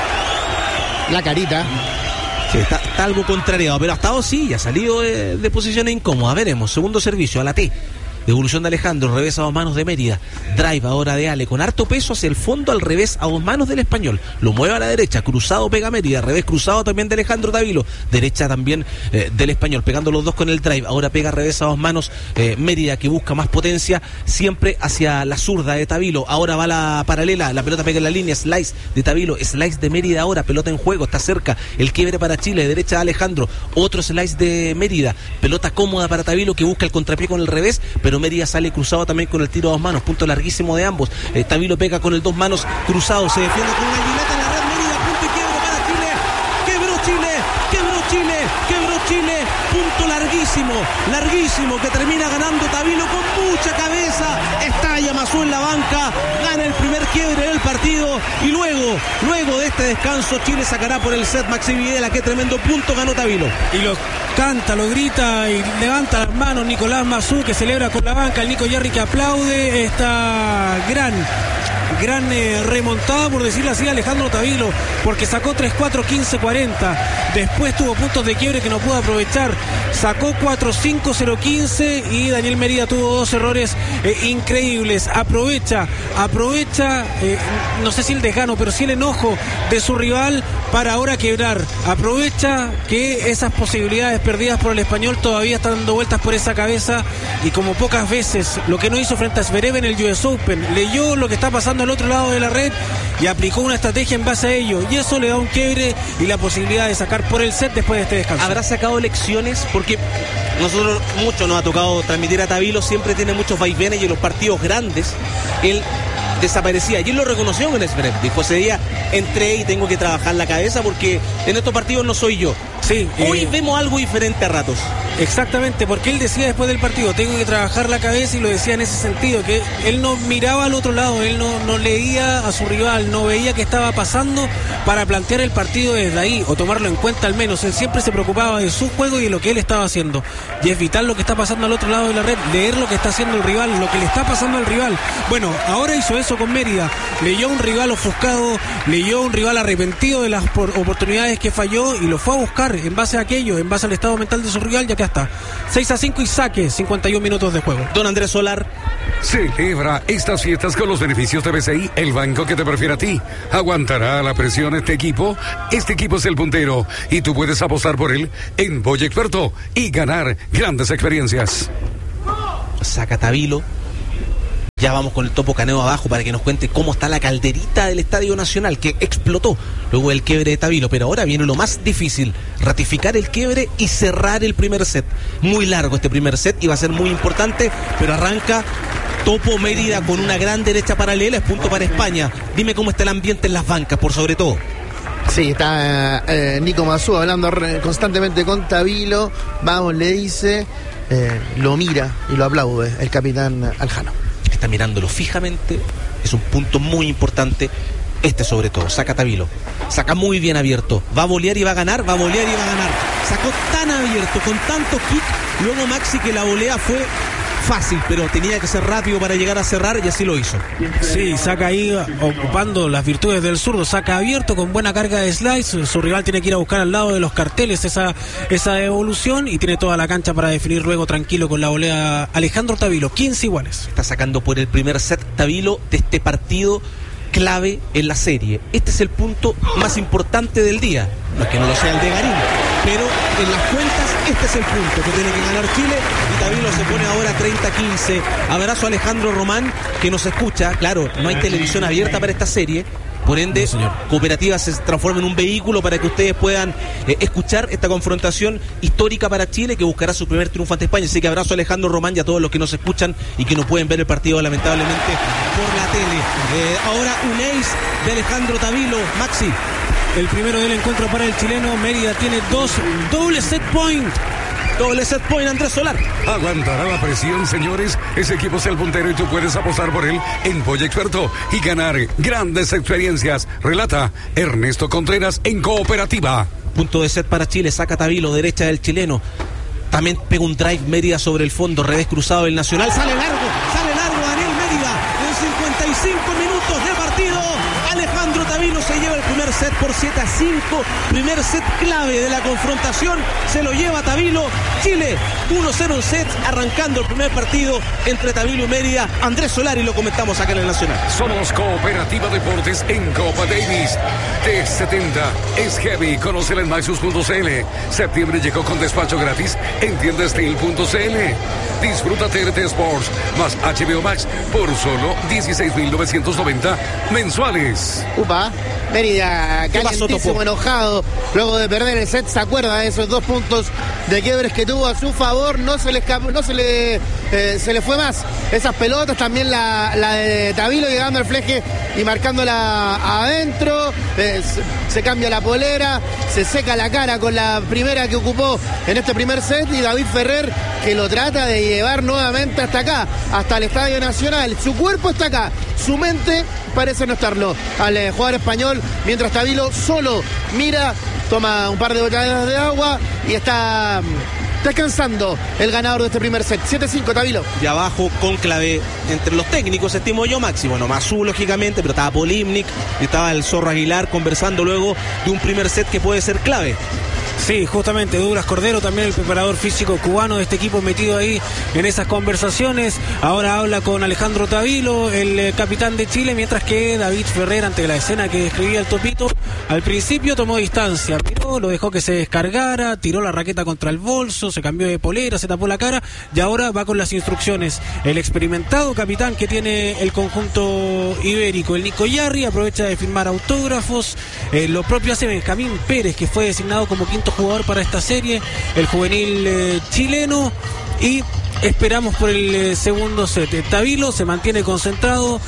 La carita. Sí, está, está algo contrariado, pero ha estado sí, ha salido de, de posiciones incómodas. Veremos, segundo servicio a la T. Devolución de Alejandro, revés a dos manos de Mérida. Drive ahora de Ale, con harto peso hacia el fondo, al revés a dos manos del español. Lo mueve a la derecha, cruzado pega Mérida, revés cruzado también de Alejandro Tavilo. Derecha también eh, del español, pegando los dos con el drive. Ahora pega revés a dos manos eh, Mérida, que busca más potencia, siempre hacia la zurda de Tavilo. Ahora va la paralela, la pelota pega en la línea, slice de Tavilo, slice de Mérida ahora, pelota en juego, está cerca. El quiebre para Chile, derecha de Alejandro. Otro slice de Mérida, pelota cómoda para Tavilo, que busca el contrapié con el revés, pero Mérida sale cruzado también con el tiro a dos manos, punto larguísimo de ambos. eh, Tavilo pega con el dos manos cruzado, se defiende con una guileta en la red. Mérida, punto y quiebre para Chile. Quebró Chile, quebró Chile, quebró Chile, punto larguísimo, larguísimo, que termina ganando Tavilo con mucha cabeza. Estalla Mazú en la banca, gana el primer quiebre del partido y luego, luego de este descanso Chile sacará por el set Maxi Videla. Qué tremendo punto ganó Tavilo. Y lo canta, lo grita y levanta las manos Nicolás Mazú, que celebra con la banca, el Nico Yarri que aplaude esta gran gran eh, remontada, por decirlo así, Alejandro Tavilo, porque sacó tres cuatro, quince cuarenta, después tuvo puntos de quiebre que no pudo aprovechar, sacó cuatro cinco, cero quince y Daniel Mérida tuvo dos errores eh, increíbles. Aprovecha, aprovecha eh, no sé si el desgano, pero sí el enojo de su rival para ahora quebrar. Aprovecha que esas posibilidades perdidas por el español todavía están dando vueltas por esa cabeza, y como pocas veces, lo que no hizo frente a Zverev en el U S Open, leyó lo que está pasando al otro lado de la red y aplicó una estrategia en base a ello, y eso le da un quiebre y la posibilidad de sacar por el set después de este descanso. ¿Habrá sacado lecciones? Porque nosotros mucho nos ha tocado transmitir a Tavilo, siempre tiene muchos vaivenes y en los partidos grandes él desaparecía, y él lo reconoció en Zverev. Dijo ese día, entré y tengo que trabajar la cabeza porque en estos partidos no soy yo. Sí, Hoy eh, vemos algo diferente a ratos. Exactamente, porque él decía después del partido, tengo que trabajar la cabeza, y lo decía en ese sentido, que él no miraba al otro lado, él no, no leía a su rival, no veía qué estaba pasando para plantear el partido desde ahí, o tomarlo en cuenta al menos. Él siempre se preocupaba de su juego y de lo que él estaba haciendo, y es vital lo que está pasando al otro lado de la red, leer lo que está haciendo el rival, lo que le está pasando al rival. Bueno, ahora hizo eso con Mérida, leyó a un rival ofuscado, leyó a un rival arrepentido de las oportunidades que falló y lo fue a buscar en base a aquello, en base al estado mental de su rival, ya que está seis a cinco y saque, cincuenta y un minutos de juego. Don Andrés Solar. Celebra estas fiestas con los beneficios de B C I, el banco que te prefiere a ti. ¿Aguantará la presión este equipo? Este equipo es el puntero y tú puedes apostar por él en Boy Experto y ganar grandes experiencias. Saca Tabilo. Ya vamos con el Topo Caneo abajo para que nos cuente cómo está la calderita del Estadio Nacional, que explotó luego del quiebre de Tabilo. Pero ahora viene lo más difícil, ratificar el quiebre y cerrar el primer set. Muy largo este primer set y va a ser muy importante, pero arranca Topo Mérida con una gran derecha paralela, es punto para España. Dime cómo está el ambiente en las bancas, por sobre todo. Sí, está eh, Nico Mazú hablando re- constantemente con Tabilo. Vamos, le dice, eh, lo mira y lo aplaude el capitán Aljano. Está mirándolo fijamente, es un punto muy importante. Este sobre todo, saca Tabilo, saca muy bien abierto, va a volear y va a ganar, va a volear y va a ganar. Sacó tan abierto, con tanto kick, luego Maxi, que la volea fue fácil, pero tenía que ser rápido para llegar a cerrar y así lo hizo. Sí, saca ahí ocupando las virtudes del zurdo, saca abierto con buena carga de slice, su rival tiene que ir a buscar al lado de los carteles esa, esa evolución, y tiene toda la cancha para definir luego tranquilo con la volea Alejandro Tabilo, quince iguales. Está sacando por el primer set Tabilo de este partido clave en la serie. Este es el punto más importante del día. No es que no lo sea el de Garín, pero en las cuentas este es el punto que tiene que ganar Chile, y Tabilo se pone ahora treinta quince. Abrazo a Alejandro Román, que nos escucha. Claro, no hay televisión abierta para esta serie, por ende, no, Cooperativa se transforma en un vehículo para que ustedes puedan eh, escuchar esta confrontación histórica para Chile, que buscará su primer triunfo ante España. Así que abrazo a Alejandro Román y a todos los que nos escuchan y que no pueden ver el partido lamentablemente por la tele. Eh, ahora un ace de Alejandro Tabilo. Maxi. El primero del encuentro para el chileno. Mérida tiene dos doble set point. Doble set point, Andrés Solar. Aguantará la presión, señores. Ese equipo es el puntero y tú puedes apostar por él en Boy Experto y ganar grandes experiencias. Relata Ernesto Contreras en Cooperativa. Punto de set para Chile, saca Tabilo, derecha del chileno. También pega un drive Mérida sobre el fondo, revés cruzado del Nacional. Sale largo, sale largo Daniel Mérida en cincuenta y cinco minutos de partido. Alejandro Tabilo se lleva el primer set por siete a cinco. Primer set clave de la confrontación. Se lo lleva Tabilo. Chile uno cero en set, arrancando el primer partido entre Tabilo y Mérida. Andrés Solari, lo comentamos acá en el Nacional. Somos Cooperativa Deportes en Copa Davis. T setenta es heavy. Conócela en maxus punto c l. Septiembre llegó con despacho gratis en tienda steel punto c l. Disfruta T N T Sports más H B O Max por solo dieciséis mil novecientos noventa mensuales. Upa, Mérida calientísimo, enojado luego de perder el set. Se acuerda de esos dos puntos de quiebres que tuvo a su favor. No se le escapó, no se le eh, se le fue más esas pelotas. También la, la de Tabilo llegando al fleje y marcándola adentro. eh, se, se cambia la polera, se seca la cara con la primera que ocupó en este primer set, y David Ferrer, que lo trata de llevar nuevamente hasta acá, hasta el Estadio Nacional. Su cuerpo está acá, su mente parece no estarlo, al eh, jugador español, mientras Tabilo solo mira, toma un par de botellas de agua y está descansando el ganador de este primer set. siete cinco Tabilo. Y abajo, cónclave entre los técnicos, estimo yo, Maxi. Bueno, Mazú, lógicamente, pero estaba Polimnik y estaba el Zorro Aguilar conversando luego de un primer set que puede ser clave. Sí, justamente Douglas Cordero, también el preparador físico cubano de este equipo, metido ahí en esas conversaciones. Ahora habla con Alejandro Tabilo, el eh, capitán de Chile, mientras que David Ferrer, ante la escena que describía el Topito, al principio tomó distancia, miró, lo dejó que se descargara, tiró la raqueta contra el bolso, se cambió de polera, se tapó la cara, y ahora va con las instrucciones. El experimentado capitán que tiene el conjunto ibérico, el Nico Yarri, aprovecha de firmar autógrafos. Eh, lo propio hace Benjamín Pérez, que fue designado como quinto jugador para esta serie, el juvenil eh, chileno, y esperamos por el eh, segundo set. Tabilo se mantiene concentrado,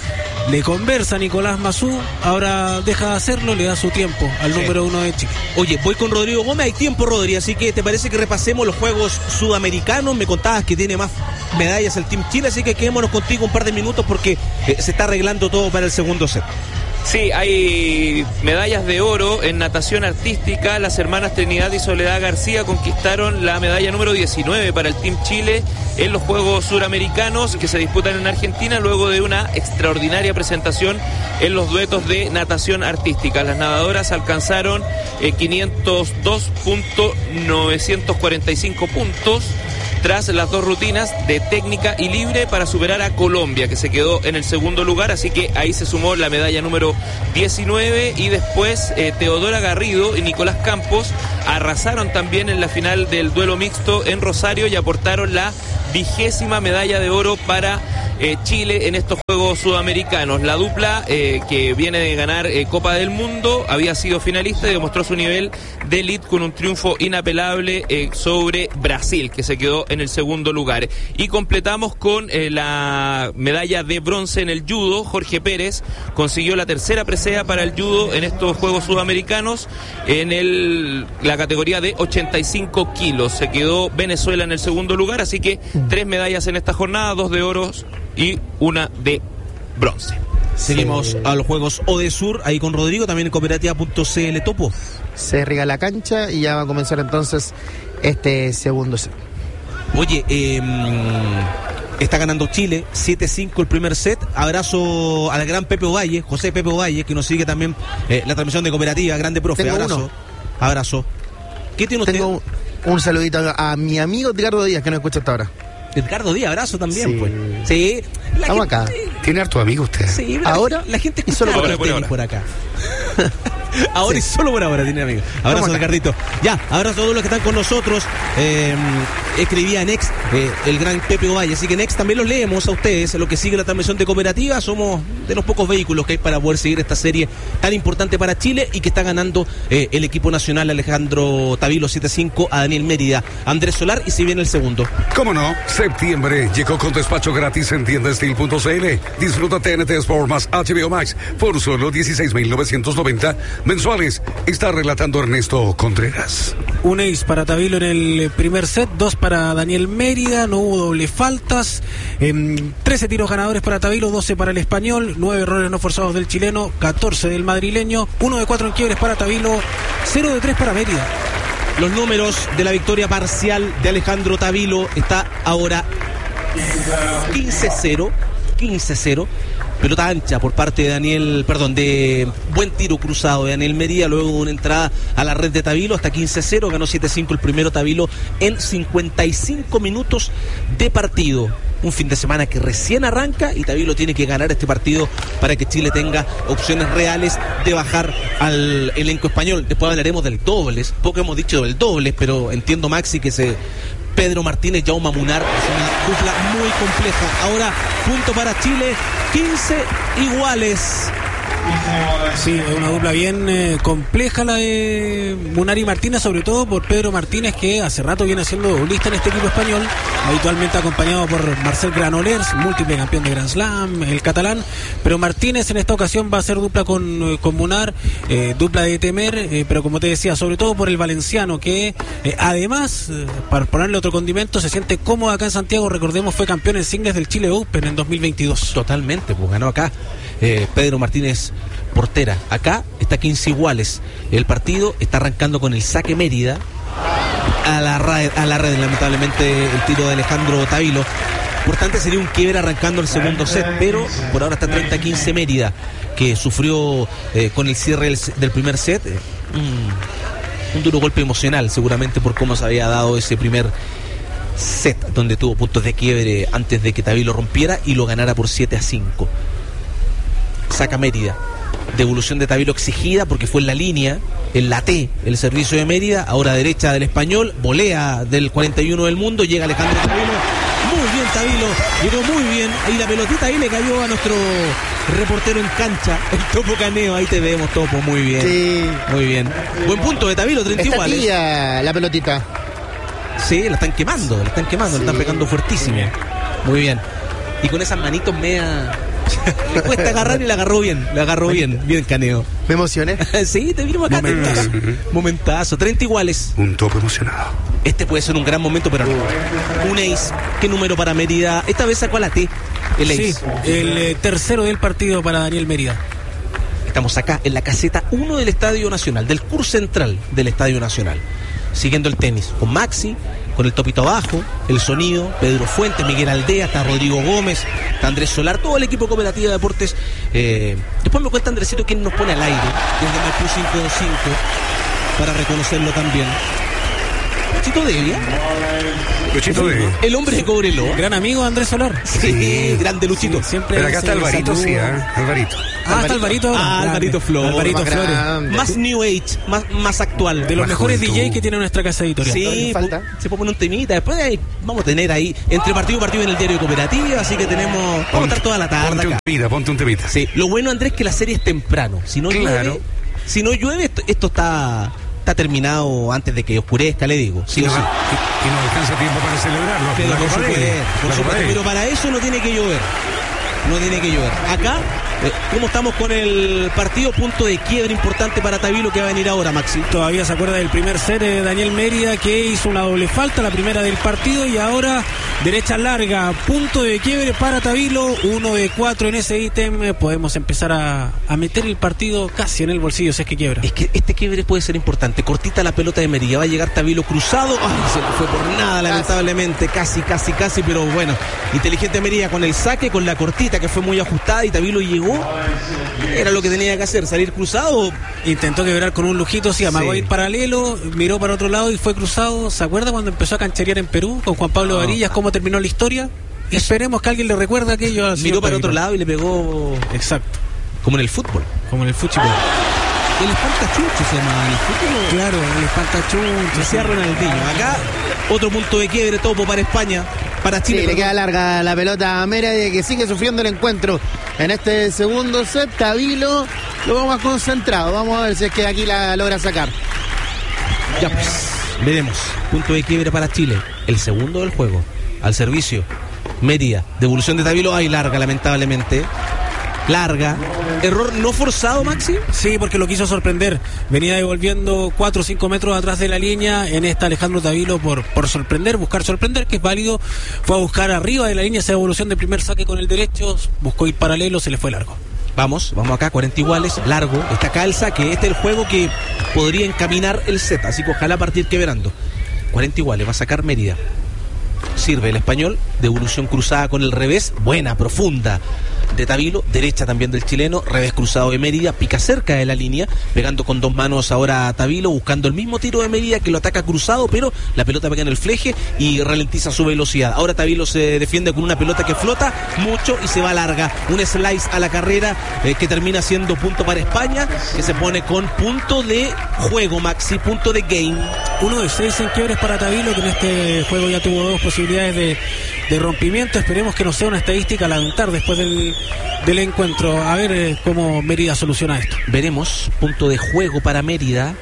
le conversa a Nicolás Mazú, ahora deja de hacerlo, le da su tiempo al Sí. número uno de Chile. Oye, voy con Rodrigo Gómez, hay tiempo, Rodri, así que ¿te parece que repasemos los Juegos Sudamericanos? Me contabas que tiene más medallas el Team Chile, así que quedémonos contigo un par de minutos porque eh, se está arreglando todo para el segundo set. Sí, hay medallas de oro en natación artística. Las hermanas Trinidad y Soledad García conquistaron la medalla número diecinueve para el Team Chile en los Juegos Suramericanos que se disputan en Argentina luego de una extraordinaria presentación en los duetos de natación artística. Las nadadoras alcanzaron eh, quinientos dos punto novecientos cuarenta y cinco puntos tras las dos rutinas de técnica y libre para superar a Colombia, que se quedó en el segundo lugar, así que ahí se sumó la medalla número diecinueve y después eh, Teodora Garrido y Nicolás Campos arrasaron también en la final del duelo mixto en Rosario y aportaron la vigésima medalla de oro para eh, Chile en estos Juegos Sudamericanos. La dupla eh, que viene de ganar eh, Copa del Mundo había sido finalista y demostró su nivel de elite con un triunfo inapelable eh, sobre Brasil, que se quedó en el segundo lugar. Y completamos con eh, la medalla de bronce en el judo. Jorge Pérez consiguió la tercera presea para el judo en estos Juegos Sudamericanos en el, la categoría de ochenta y cinco kilos. Se quedó Venezuela en el segundo lugar, así que tres medallas en esta jornada, dos de oro y una de bronce. Seguimos Sí. a los Juegos Odesur, ahí con Rodrigo, también en cooperativa punto c l Topo. Se riega la cancha y ya va a comenzar entonces este segundo set. Oye, eh, está ganando Chile, siete cinco el primer set. Abrazo al gran Pepe Ovalle, José Pepe Ovalle, que nos sigue también eh, la transmisión de cooperativa. Grande profe, Tengo abrazo. uno. Abrazo. ¿Qué tiene usted? Tengo un, un saludito a, a mi amigo Edgardo Díaz, que nos escucha hasta ahora. Edgardo Díaz, abrazo también, Sí. pues. Sí. La Estamos gente- acá. Tiene harto amigo usted. Sí, la Ahora gente- la gente y solo escucha por los ahora. tenis por acá. Ahora y solo por ahora tiene amigos. Abrazo, acá. Edgardito. Ya, abrazo a todos los que están con nosotros. Eh, escribía Nex, eh, el gran Pepe Ovalle. Así que Nex también los leemos a ustedes, lo que sigue la transmisión de cooperativa. Somos de los pocos vehículos que hay para poder seguir esta serie tan importante para Chile y que está ganando eh, el equipo nacional Alejandro Tavilo siete cinco a Daniel Mérida, Andrés Solar y si viene el segundo. ¿Cómo no? Septiembre llegó con despacho gratis en tienda steel punto c l. Disfruta T N T Sport más H B O Max por solo dieciséis mil novecientos noventa mensuales. Está relatando Ernesto Contreras. Un ace para Tavilo en el primer set, dos para Daniel Mérida, no hubo doble faltas, eh, trece tiros ganadores para Tavilo, doce para el español, nueve errores no forzados del chileno, catorce del madrileño, uno de cuatro en quiebres para Tavilo, cero de tres para Mérida. Los números de la victoria parcial de Alejandro Tavilo está ahora quince cero, quince cero. Pelota ancha por parte de Daniel, perdón, de buen tiro cruzado de Daniel Mérida, luego de una entrada a la red de Tavilo hasta quince cero, ganó siete cinco el primero Tavilo en cincuenta y cinco minutos de partido. Un fin de semana que recién arranca y Tavilo tiene que ganar este partido para que Chile tenga opciones reales de bajar al elenco español. Después hablaremos del dobles, poco hemos dicho del dobles, pero entiendo, Maxi, que se... Pedro Martínez, Jaume Munar, es una dupla muy compleja. Ahora, punto para Chile, quince iguales. Sí, es una dupla bien eh, compleja la de Munar y Martínez, sobre todo por Pedro Martínez, que hace rato viene siendo doblista en este equipo español, habitualmente acompañado por Marcel Granollers, múltiple campeón de Grand Slam, el catalán, pero Martínez en esta ocasión va a ser dupla con, con Munar, eh, dupla de temer, eh, pero como te decía, sobre todo por el valenciano, que eh, además, eh, para ponerle otro condimento, se siente cómodo acá en Santiago. Recordemos, fue campeón en singles del Chile Open en dos mil veintidós. Totalmente, pues ganó acá eh, Pedro Martínez portera. Acá está quince iguales. El partido está arrancando con el saque Mérida a la red, a la red lamentablemente el tiro de Alejandro Tavilo. Importante sería un quiebre arrancando el segundo set, pero por ahora está treinta quince Mérida, que sufrió eh, con el cierre del, del primer set eh, un, un duro golpe emocional, seguramente por cómo se había dado ese primer set, donde tuvo puntos de quiebre antes de que Tavilo rompiera y lo ganara por siete a cinco. Saca Mérida. Devolución de Tavilo exigida porque fue en la línea, en la T, el servicio de Mérida, ahora derecha del español, volea del cuarenta y uno del mundo, llega Alejandro Tavilo, muy bien Tavilo, llegó muy bien, ahí la pelotita ahí le cayó a nuestro reportero en cancha, el Topo Caneo, ahí te vemos Topo, muy bien, Sí. muy bien, buen punto de Tavilo, treinta Está iguales. tibia la pelotita. Sí, la están quemando, la están quemando, Sí. la están pegando fuertísimo, muy bien, y con esas manitos media... Le cuesta agarrar y la agarró bien, la agarró bien, bien Caneo. Me emocioné. Sí, te vimos acá. Momentazo. Momentazo, treinta iguales. Un tope emocionado. Este puede ser un gran momento, pero no. Un ace. ¿Qué número para Mérida? Esta vez sacó a la T. El ace. Sí, el eh, tercero del partido para Daniel Mérida. Estamos acá en la caseta uno del Estadio Nacional, del curso central del Estadio Nacional. Siguiendo el tenis con Maxi, con el topito abajo, el sonido, Pedro Fuentes, Miguel Aldea, está Rodrigo Gómez, está Andrés Solar, todo el equipo Cooperativa de Deportes. Eh, después me cuenta Andresito quién nos pone al aire, desde Maipú cinco cinco, para reconocerlo también. Luchito Devia. Luchito de... El hombre de Cobreloa. Gran amigo Andrés Solar. Sí, Sí. grande Luchito. Sí, siempre Pero acá está se Alvarito, saluda. sí, ¿eh? Alvarito. Ah, está Alvarito ahora. Ah, Grande. Alvarito Flores. Alvarito Más Flores. grande. Más New Age, más, más actual. De los Más mejores juventud. D J que tiene nuestra casa editorial. Sí, falta. po- se puede poner un temita. Después de ahí vamos a tener ahí, entre partido y partido en el diario de Cooperativa, así que tenemos. Vamos a estar toda la tarde Ponte un acá. temita, ponte un temita. Sí, lo bueno, Andrés, es que la serie es temprano. Si no Claro. llueve, si no llueve, esto, esto está, está terminado antes de que oscurezca, le digo. Sí y, o no, sí. y- y no alcanza tiempo para celebrarlo. Pero La por Copa supuesto, Davis. por La Copa supuesto, Davis. pero para eso no tiene que llover. No tiene que llover. Acá, eh, ¿cómo estamos con el partido? Punto de quiebre importante para Tabilo que va a venir ahora, Maxi. Todavía se acuerda del primer set de Daniel Mérida, que hizo una doble falta, la primera del partido, y ahora derecha larga, punto de quiebre para Tabilo, uno de cuatro en ese ítem. Podemos empezar a, a meter el partido casi en el bolsillo si es que quiebra. Es que este quiebre puede ser importante. Cortita la pelota de Mérida, va a llegar Tabilo cruzado. Ay, se le fue por nada, lamentablemente. Casi, casi, casi, pero bueno. Inteligente Mérida con el saque, con la cortita que fue muy ajustada y Tabilo llegó. Era lo que tenía que hacer, salir cruzado. Intentó quebrar con un lujito, sí, amagó Sí. a ir paralelo, miró para otro lado y fue cruzado. ¿Se acuerda cuando empezó a cancherear en Perú con Juan Pablo Varillas? ¿Cómo terminó la historia? Esperemos que alguien le recuerde aquello. al señor Miró para Tabilo. otro lado y le pegó Exacto, como en el fútbol. como en el fútbol. El espantachuncho se llama en el fútbol. Claro, el espantachuncho. Decía Ronaldinho. Acá, otro punto de quiebre, topo para España. Para Sí, Chile. le perdón. queda larga la pelota a Mérida, que sigue sufriendo el encuentro en este segundo set. Tabilo lo vamos más concentrado. Vamos a ver si es que aquí la logra sacar. Ya pues, veremos. Punto de quiebre para Chile. El segundo del juego. Al servicio. Mérida. Devolución de Tabilo. Ay, larga, lamentablemente. Larga. Error no forzado, Maxi. Sí, porque lo quiso sorprender. Venía devolviendo cuatro o cinco metros atrás de la línea. En esta Alejandro Tabilo por, por sorprender, buscar sorprender, que es válido. Fue a buscar arriba de la línea esa devolución de primer saque con el derecho. Buscó ir paralelo, se le fue largo. Vamos, vamos acá, cuarenta iguales, largo. Está acá el saque. Este es el juego que podría encaminar el set. Así que ojalá partir quebrando. cuarenta iguales, va a sacar Mérida. Sirve el español, devolución cruzada con el revés, buena, profunda de Tabilo, derecha también del chileno, revés cruzado de Mérida, pica cerca de la línea, pegando con dos manos ahora a Tabilo, buscando el mismo tiro de Mérida que lo ataca cruzado, pero la pelota pega en el fleje y ralentiza su velocidad. Ahora Tabilo se defiende con una pelota que flota mucho y se va larga, un slice a la carrera eh, que termina siendo punto para España, que se pone con punto de juego, Maxi, punto de game. Uno de seis en quiebres para Tabilo, que en este juego ya tuvo dos posibilidades de, de rompimiento. Esperemos que no sea una estadística a lamentar después del, del encuentro. A ver eh, cómo Mérida soluciona esto. Veremos, punto de juego para Mérida.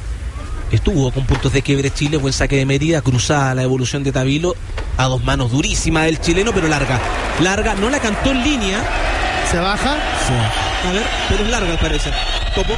Estuvo con puntos de quiebre Chile, buen saque de Mérida, cruzada la evolución de Tabilo, a dos manos, durísima del chileno, pero larga. Larga, no la cantó en línea. Se baja. A ver, pero es larga al parecer. Topo.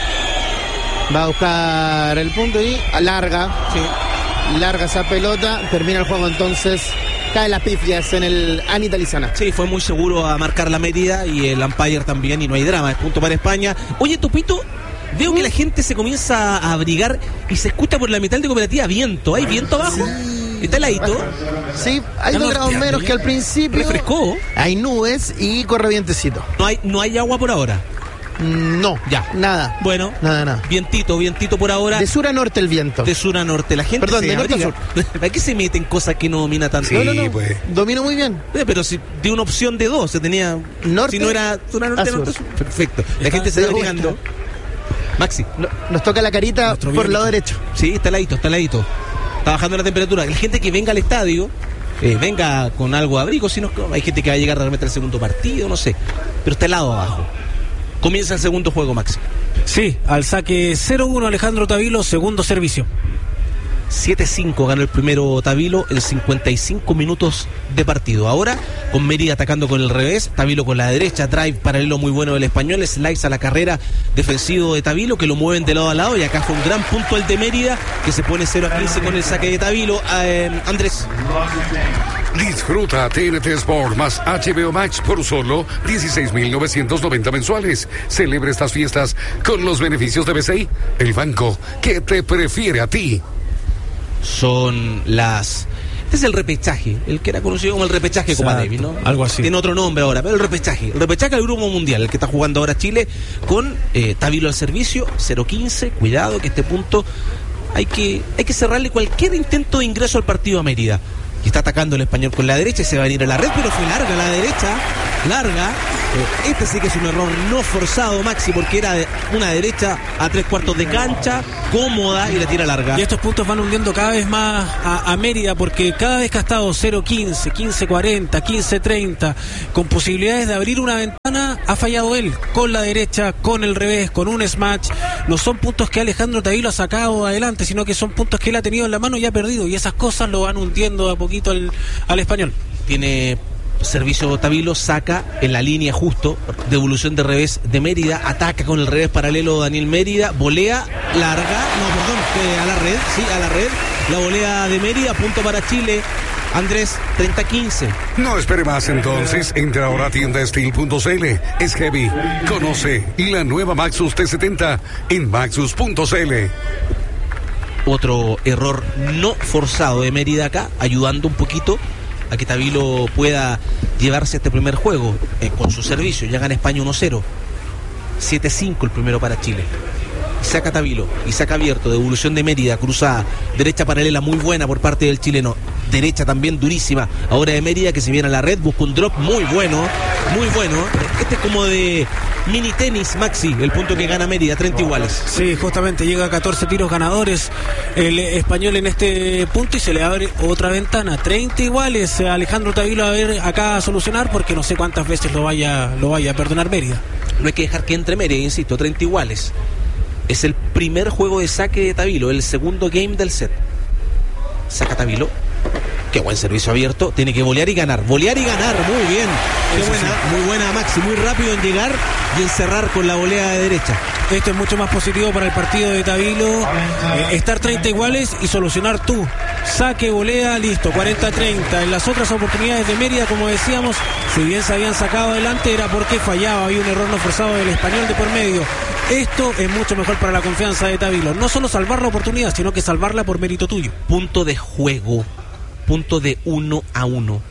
Va a buscar el punto y larga. Sí. Larga esa pelota. Termina el juego entonces. Caen las pifias en el Anita Lizana. Sí, fue muy seguro a marcar la medida y el umpire también, y no hay drama, es punto para España. Oye, Topito, veo que la gente se comienza a abrigar y se escucha por la mitad de Cooperativa viento. ¿Hay viento abajo? ¿Está heladito? Sí, hay Está dos grados norteando menos ya. que al principio. ¿Refrescó? Hay nubes y corre vientecito. No hay, no hay agua por ahora. Mm, No, Ya. nada. Bueno, Nada, nada. vientito, vientito por ahora. De sur a norte el viento. De sur a norte. La gente Perdón, se de norte a abriga. ¿Para qué se meten cosas que no domina tanto? Sí, no, no, no. pues. Domino muy bien. Eh, Pero si de una opción de dos, se tenía. Norte si no era sur a norte, a norte, sur. sur. Perfecto. La gente se de está abrigando. Maxi. No- Nos toca la carita Nuestro por el lado biónico. derecho. Sí, está heladito, está heladito. Está bajando la temperatura. La gente que venga al estadio, eh, venga con algo de abrigo, si no, hay gente que va a llegar realmente al segundo partido, no sé. Pero está helado abajo. Comienza el segundo juego, Maxi. Sí, al saque cero uno Alejandro Tabilo, segundo servicio. siete cinco ganó el primero Tavilo en cincuenta y cinco minutos de partido. Ahora con Mérida atacando con el revés, Tavilo con la derecha, drive paralelo muy bueno del Español, slice a la carrera defensivo de Tavilo que lo mueven de lado a lado, y acá fue un gran punto el de Mérida que se pone cero a quince con el saque de Tavilo. Eh, Andrés. Disfruta T N T Sport más H B O Max por solo dieciséis mil novecientos noventa mensuales. Celebra estas fiestas con los beneficios de B C I, el banco que te prefiere a ti. Son las... Este es el repechaje, el que era conocido como el repechaje Copa Davis, ¿no? Algo así. Tiene otro nombre ahora, pero el repechaje. El repechaje del Grupo Mundial, el que está jugando ahora Chile, con eh, Tavilo al servicio, cero quince. Cuidado que este punto hay que, hay que cerrarle cualquier intento de ingreso al partido a Mérida. Y está atacando el Español con la derecha y se va a venir a la red, pero fue larga la derecha, larga. Eh, este sí que es un error no forzado, Maxi, porque era de una derecha a tres cuartos de cancha, cómoda, y la tira larga. Y estos puntos van hundiendo cada vez más a, a Mérida, porque cada vez que ha estado cero quince, quince cuarenta, quince treinta, con posibilidades de abrir una ventana, ha fallado él, con la derecha, con el revés, con un smash. No son puntos que Alejandro Tavilo ha sacado adelante, sino que son puntos que él ha tenido en la mano y ha perdido, y esas cosas lo van hundiendo a poquito al, al Español. Tiene servicio Tavilo, saca en la línea justo, devolución de revés de Mérida, ataca con el revés paralelo Daniel Mérida, volea larga, no, perdón, eh, a la red, sí, a la red, la volea de Mérida, punto para Chile. Andrés, treinta quince. No espere más entonces, entra ahora a tienda steel punto c l. Es heavy. Conoce la nueva Maxus T setenta en maxus punto c l. Otro error no forzado de Mérida acá, ayudando un poquito a que Tavilo pueda llevarse este primer juego eh, con su servicio. Ya gana España uno cero. siete cinco el primero para Chile. Y saca Tavilo, y saca abierto, devolución de Mérida, cruzada, derecha paralela muy buena por parte del chileno, derecha también durísima, ahora de Mérida que se viene a la red, busca un drop muy bueno, muy bueno. Este es como de mini tenis, Maxi, el punto que gana Mérida, treinta iguales. Sí, justamente llega a catorce tiros ganadores el Español en este punto y se le abre otra ventana, treinta iguales. Alejandro Tavilo a ver acá a solucionar, porque no sé cuántas veces lo vaya, lo vaya a perdonar Mérida. No hay que dejar que entre Mérida, insisto, treinta iguales. Es el primer juego de saque de Tavilo, el segundo game del set. Saca Tavilo. Qué buen servicio abierto. Tiene que volear y ganar. Volear y ganar. Muy bien. Qué buena, sí. Muy buena, Maxi. Muy rápido en llegar y en cerrar con la volea de derecha. Esto es mucho más positivo para el partido de Tavilo. Eh, estar treinta iguales y solucionar tú. Saque, volea, listo. cuarenta treinta. En las otras oportunidades de Mérida, como decíamos, si bien se habían sacado adelante, era porque fallaba. Había un error no forzado del Español de por medio. Esto es mucho mejor para la confianza de Tavilo. No solo salvar la oportunidad, sino que salvarla por mérito tuyo. Punto de juego. Punto de uno a uno.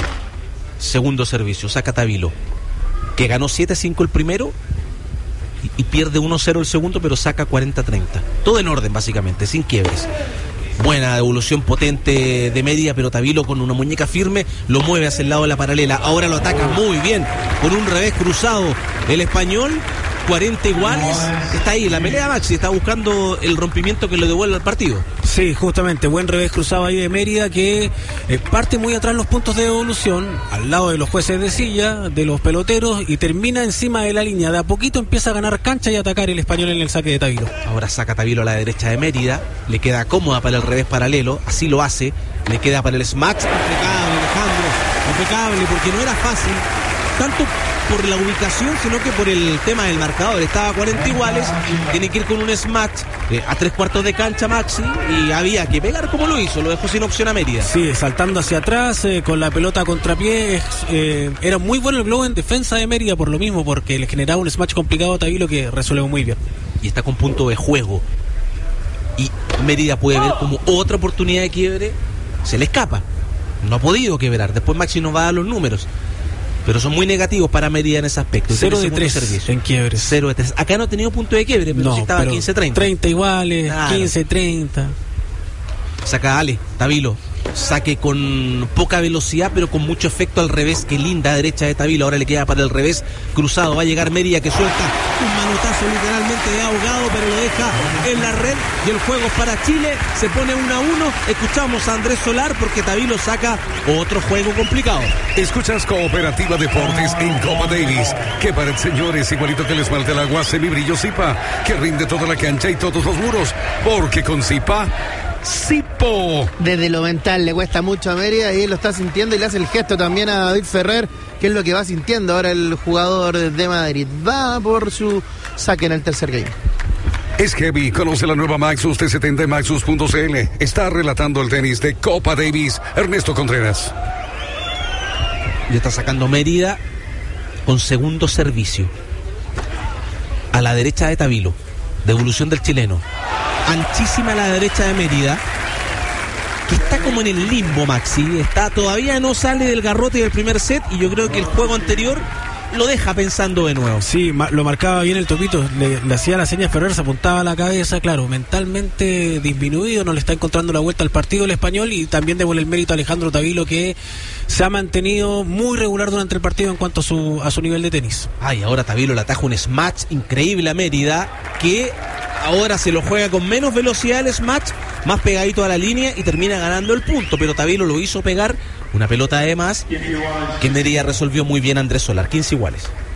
Segundo servicio. Saca Tavilo, que ganó siete cinco el primero y, y pierde uno cero el segundo, pero saca cuarenta treinta. Todo en orden, básicamente, sin quiebres. Buena devolución potente de Mérida, pero Tavilo con una muñeca firme lo mueve hacia el lado de la paralela. Ahora lo ataca muy bien con un revés cruzado el Español. cuarenta iguales. Está ahí la pelea, Maxi. Está buscando el rompimiento que lo devuelva al partido. Sí, justamente. Buen revés cruzado ahí de Mérida, que eh, parte muy atrás los puntos de devolución, al lado de los jueces de silla, de los peloteros, y termina encima de la línea. De a poquito empieza a ganar cancha y atacar el Español en el saque de Tavilo. Ahora saca Tavilo a la derecha de Mérida. Le queda cómoda para el revés paralelo. Así lo hace. Le queda para el smash. Impecable, Alejandro. Impecable, porque no era fácil. Tanto por la ubicación, sino que por el tema del marcador. Estaba a cuarenta iguales, tiene que ir con un smash eh, a tres cuartos de cancha, Maxi, y había que pegar como lo hizo, lo dejó sin opción a Mérida. Sí, saltando hacia atrás, eh, con la pelota a contrapié. Eh, era muy bueno el globo en defensa de Mérida por lo mismo, porque le generaba un smash complicado a Tavilo que resuelve muy bien. Y está con punto de juego. Y Mérida puede ver como otra oportunidad de quiebre, se le escapa. No ha podido quebrar, después Maxi nos va a dar los números. Pero son muy negativos para Mérida en ese aspecto. cero de tres servicio en quiebres. cero de tres. Acá no ha tenido punto de quiebre, pero no, sí estaba quince treinta. treinta iguales, claro. quince treinta. Saca Ale, Tavilo. Saque con poca velocidad, pero con mucho efecto al revés. Qué linda derecha de Tavilo. Ahora le queda para el revés cruzado. Va a llegar Mérida, que suelta un manotazo literalmente de ahogado, pero lo deja en la red. Y el juego es para Chile. Se pone uno a uno. Escuchamos a Andrés Solar porque Tavilo saca otro juego complicado. Escuchas Cooperativa Deportes en Copa Davis. Que para el señores, igualito que el esmalte al agua, semibrillo Zipa, que rinde toda la cancha y todos los muros. Porque con Zipa Sipo. Desde lo mental le cuesta mucho a Mérida y él lo está sintiendo y le hace el gesto también a David Ferrer, que es lo que va sintiendo ahora el jugador de Madrid. Va por su saque en el tercer game. Es heavy, conoce la nueva Maxus T setenta en maxus punto c l. Está relatando el tenis de Copa Davis, Ernesto Contreras. Y está sacando Mérida con segundo servicio. A la derecha de Tavilo. Devolución del chileno. Anchísima a la derecha de Mérida, que está como en el limbo, Maxi. Está, todavía no sale del garrote del primer set y yo creo que el juego anterior lo deja pensando de nuevo. Sí, ma- lo marcaba bien el Topito, le, le hacía la seña Ferrer, se apuntaba a la cabeza, claro, mentalmente disminuido, no le está encontrando la vuelta al partido el español, y también devuelve el mérito a Alejandro Tavilo, que se ha mantenido muy regular durante el partido en cuanto a su, a su nivel de tenis. Ay, ahora Tavilo le ataja un smash increíble a Mérida, que ahora se lo juega con menos velocidad el smash, más pegadito a la línea y termina ganando el punto, pero Tavilo lo hizo pegar una pelota además que Mérida resolvió muy bien Andrés Solar. quince iguales.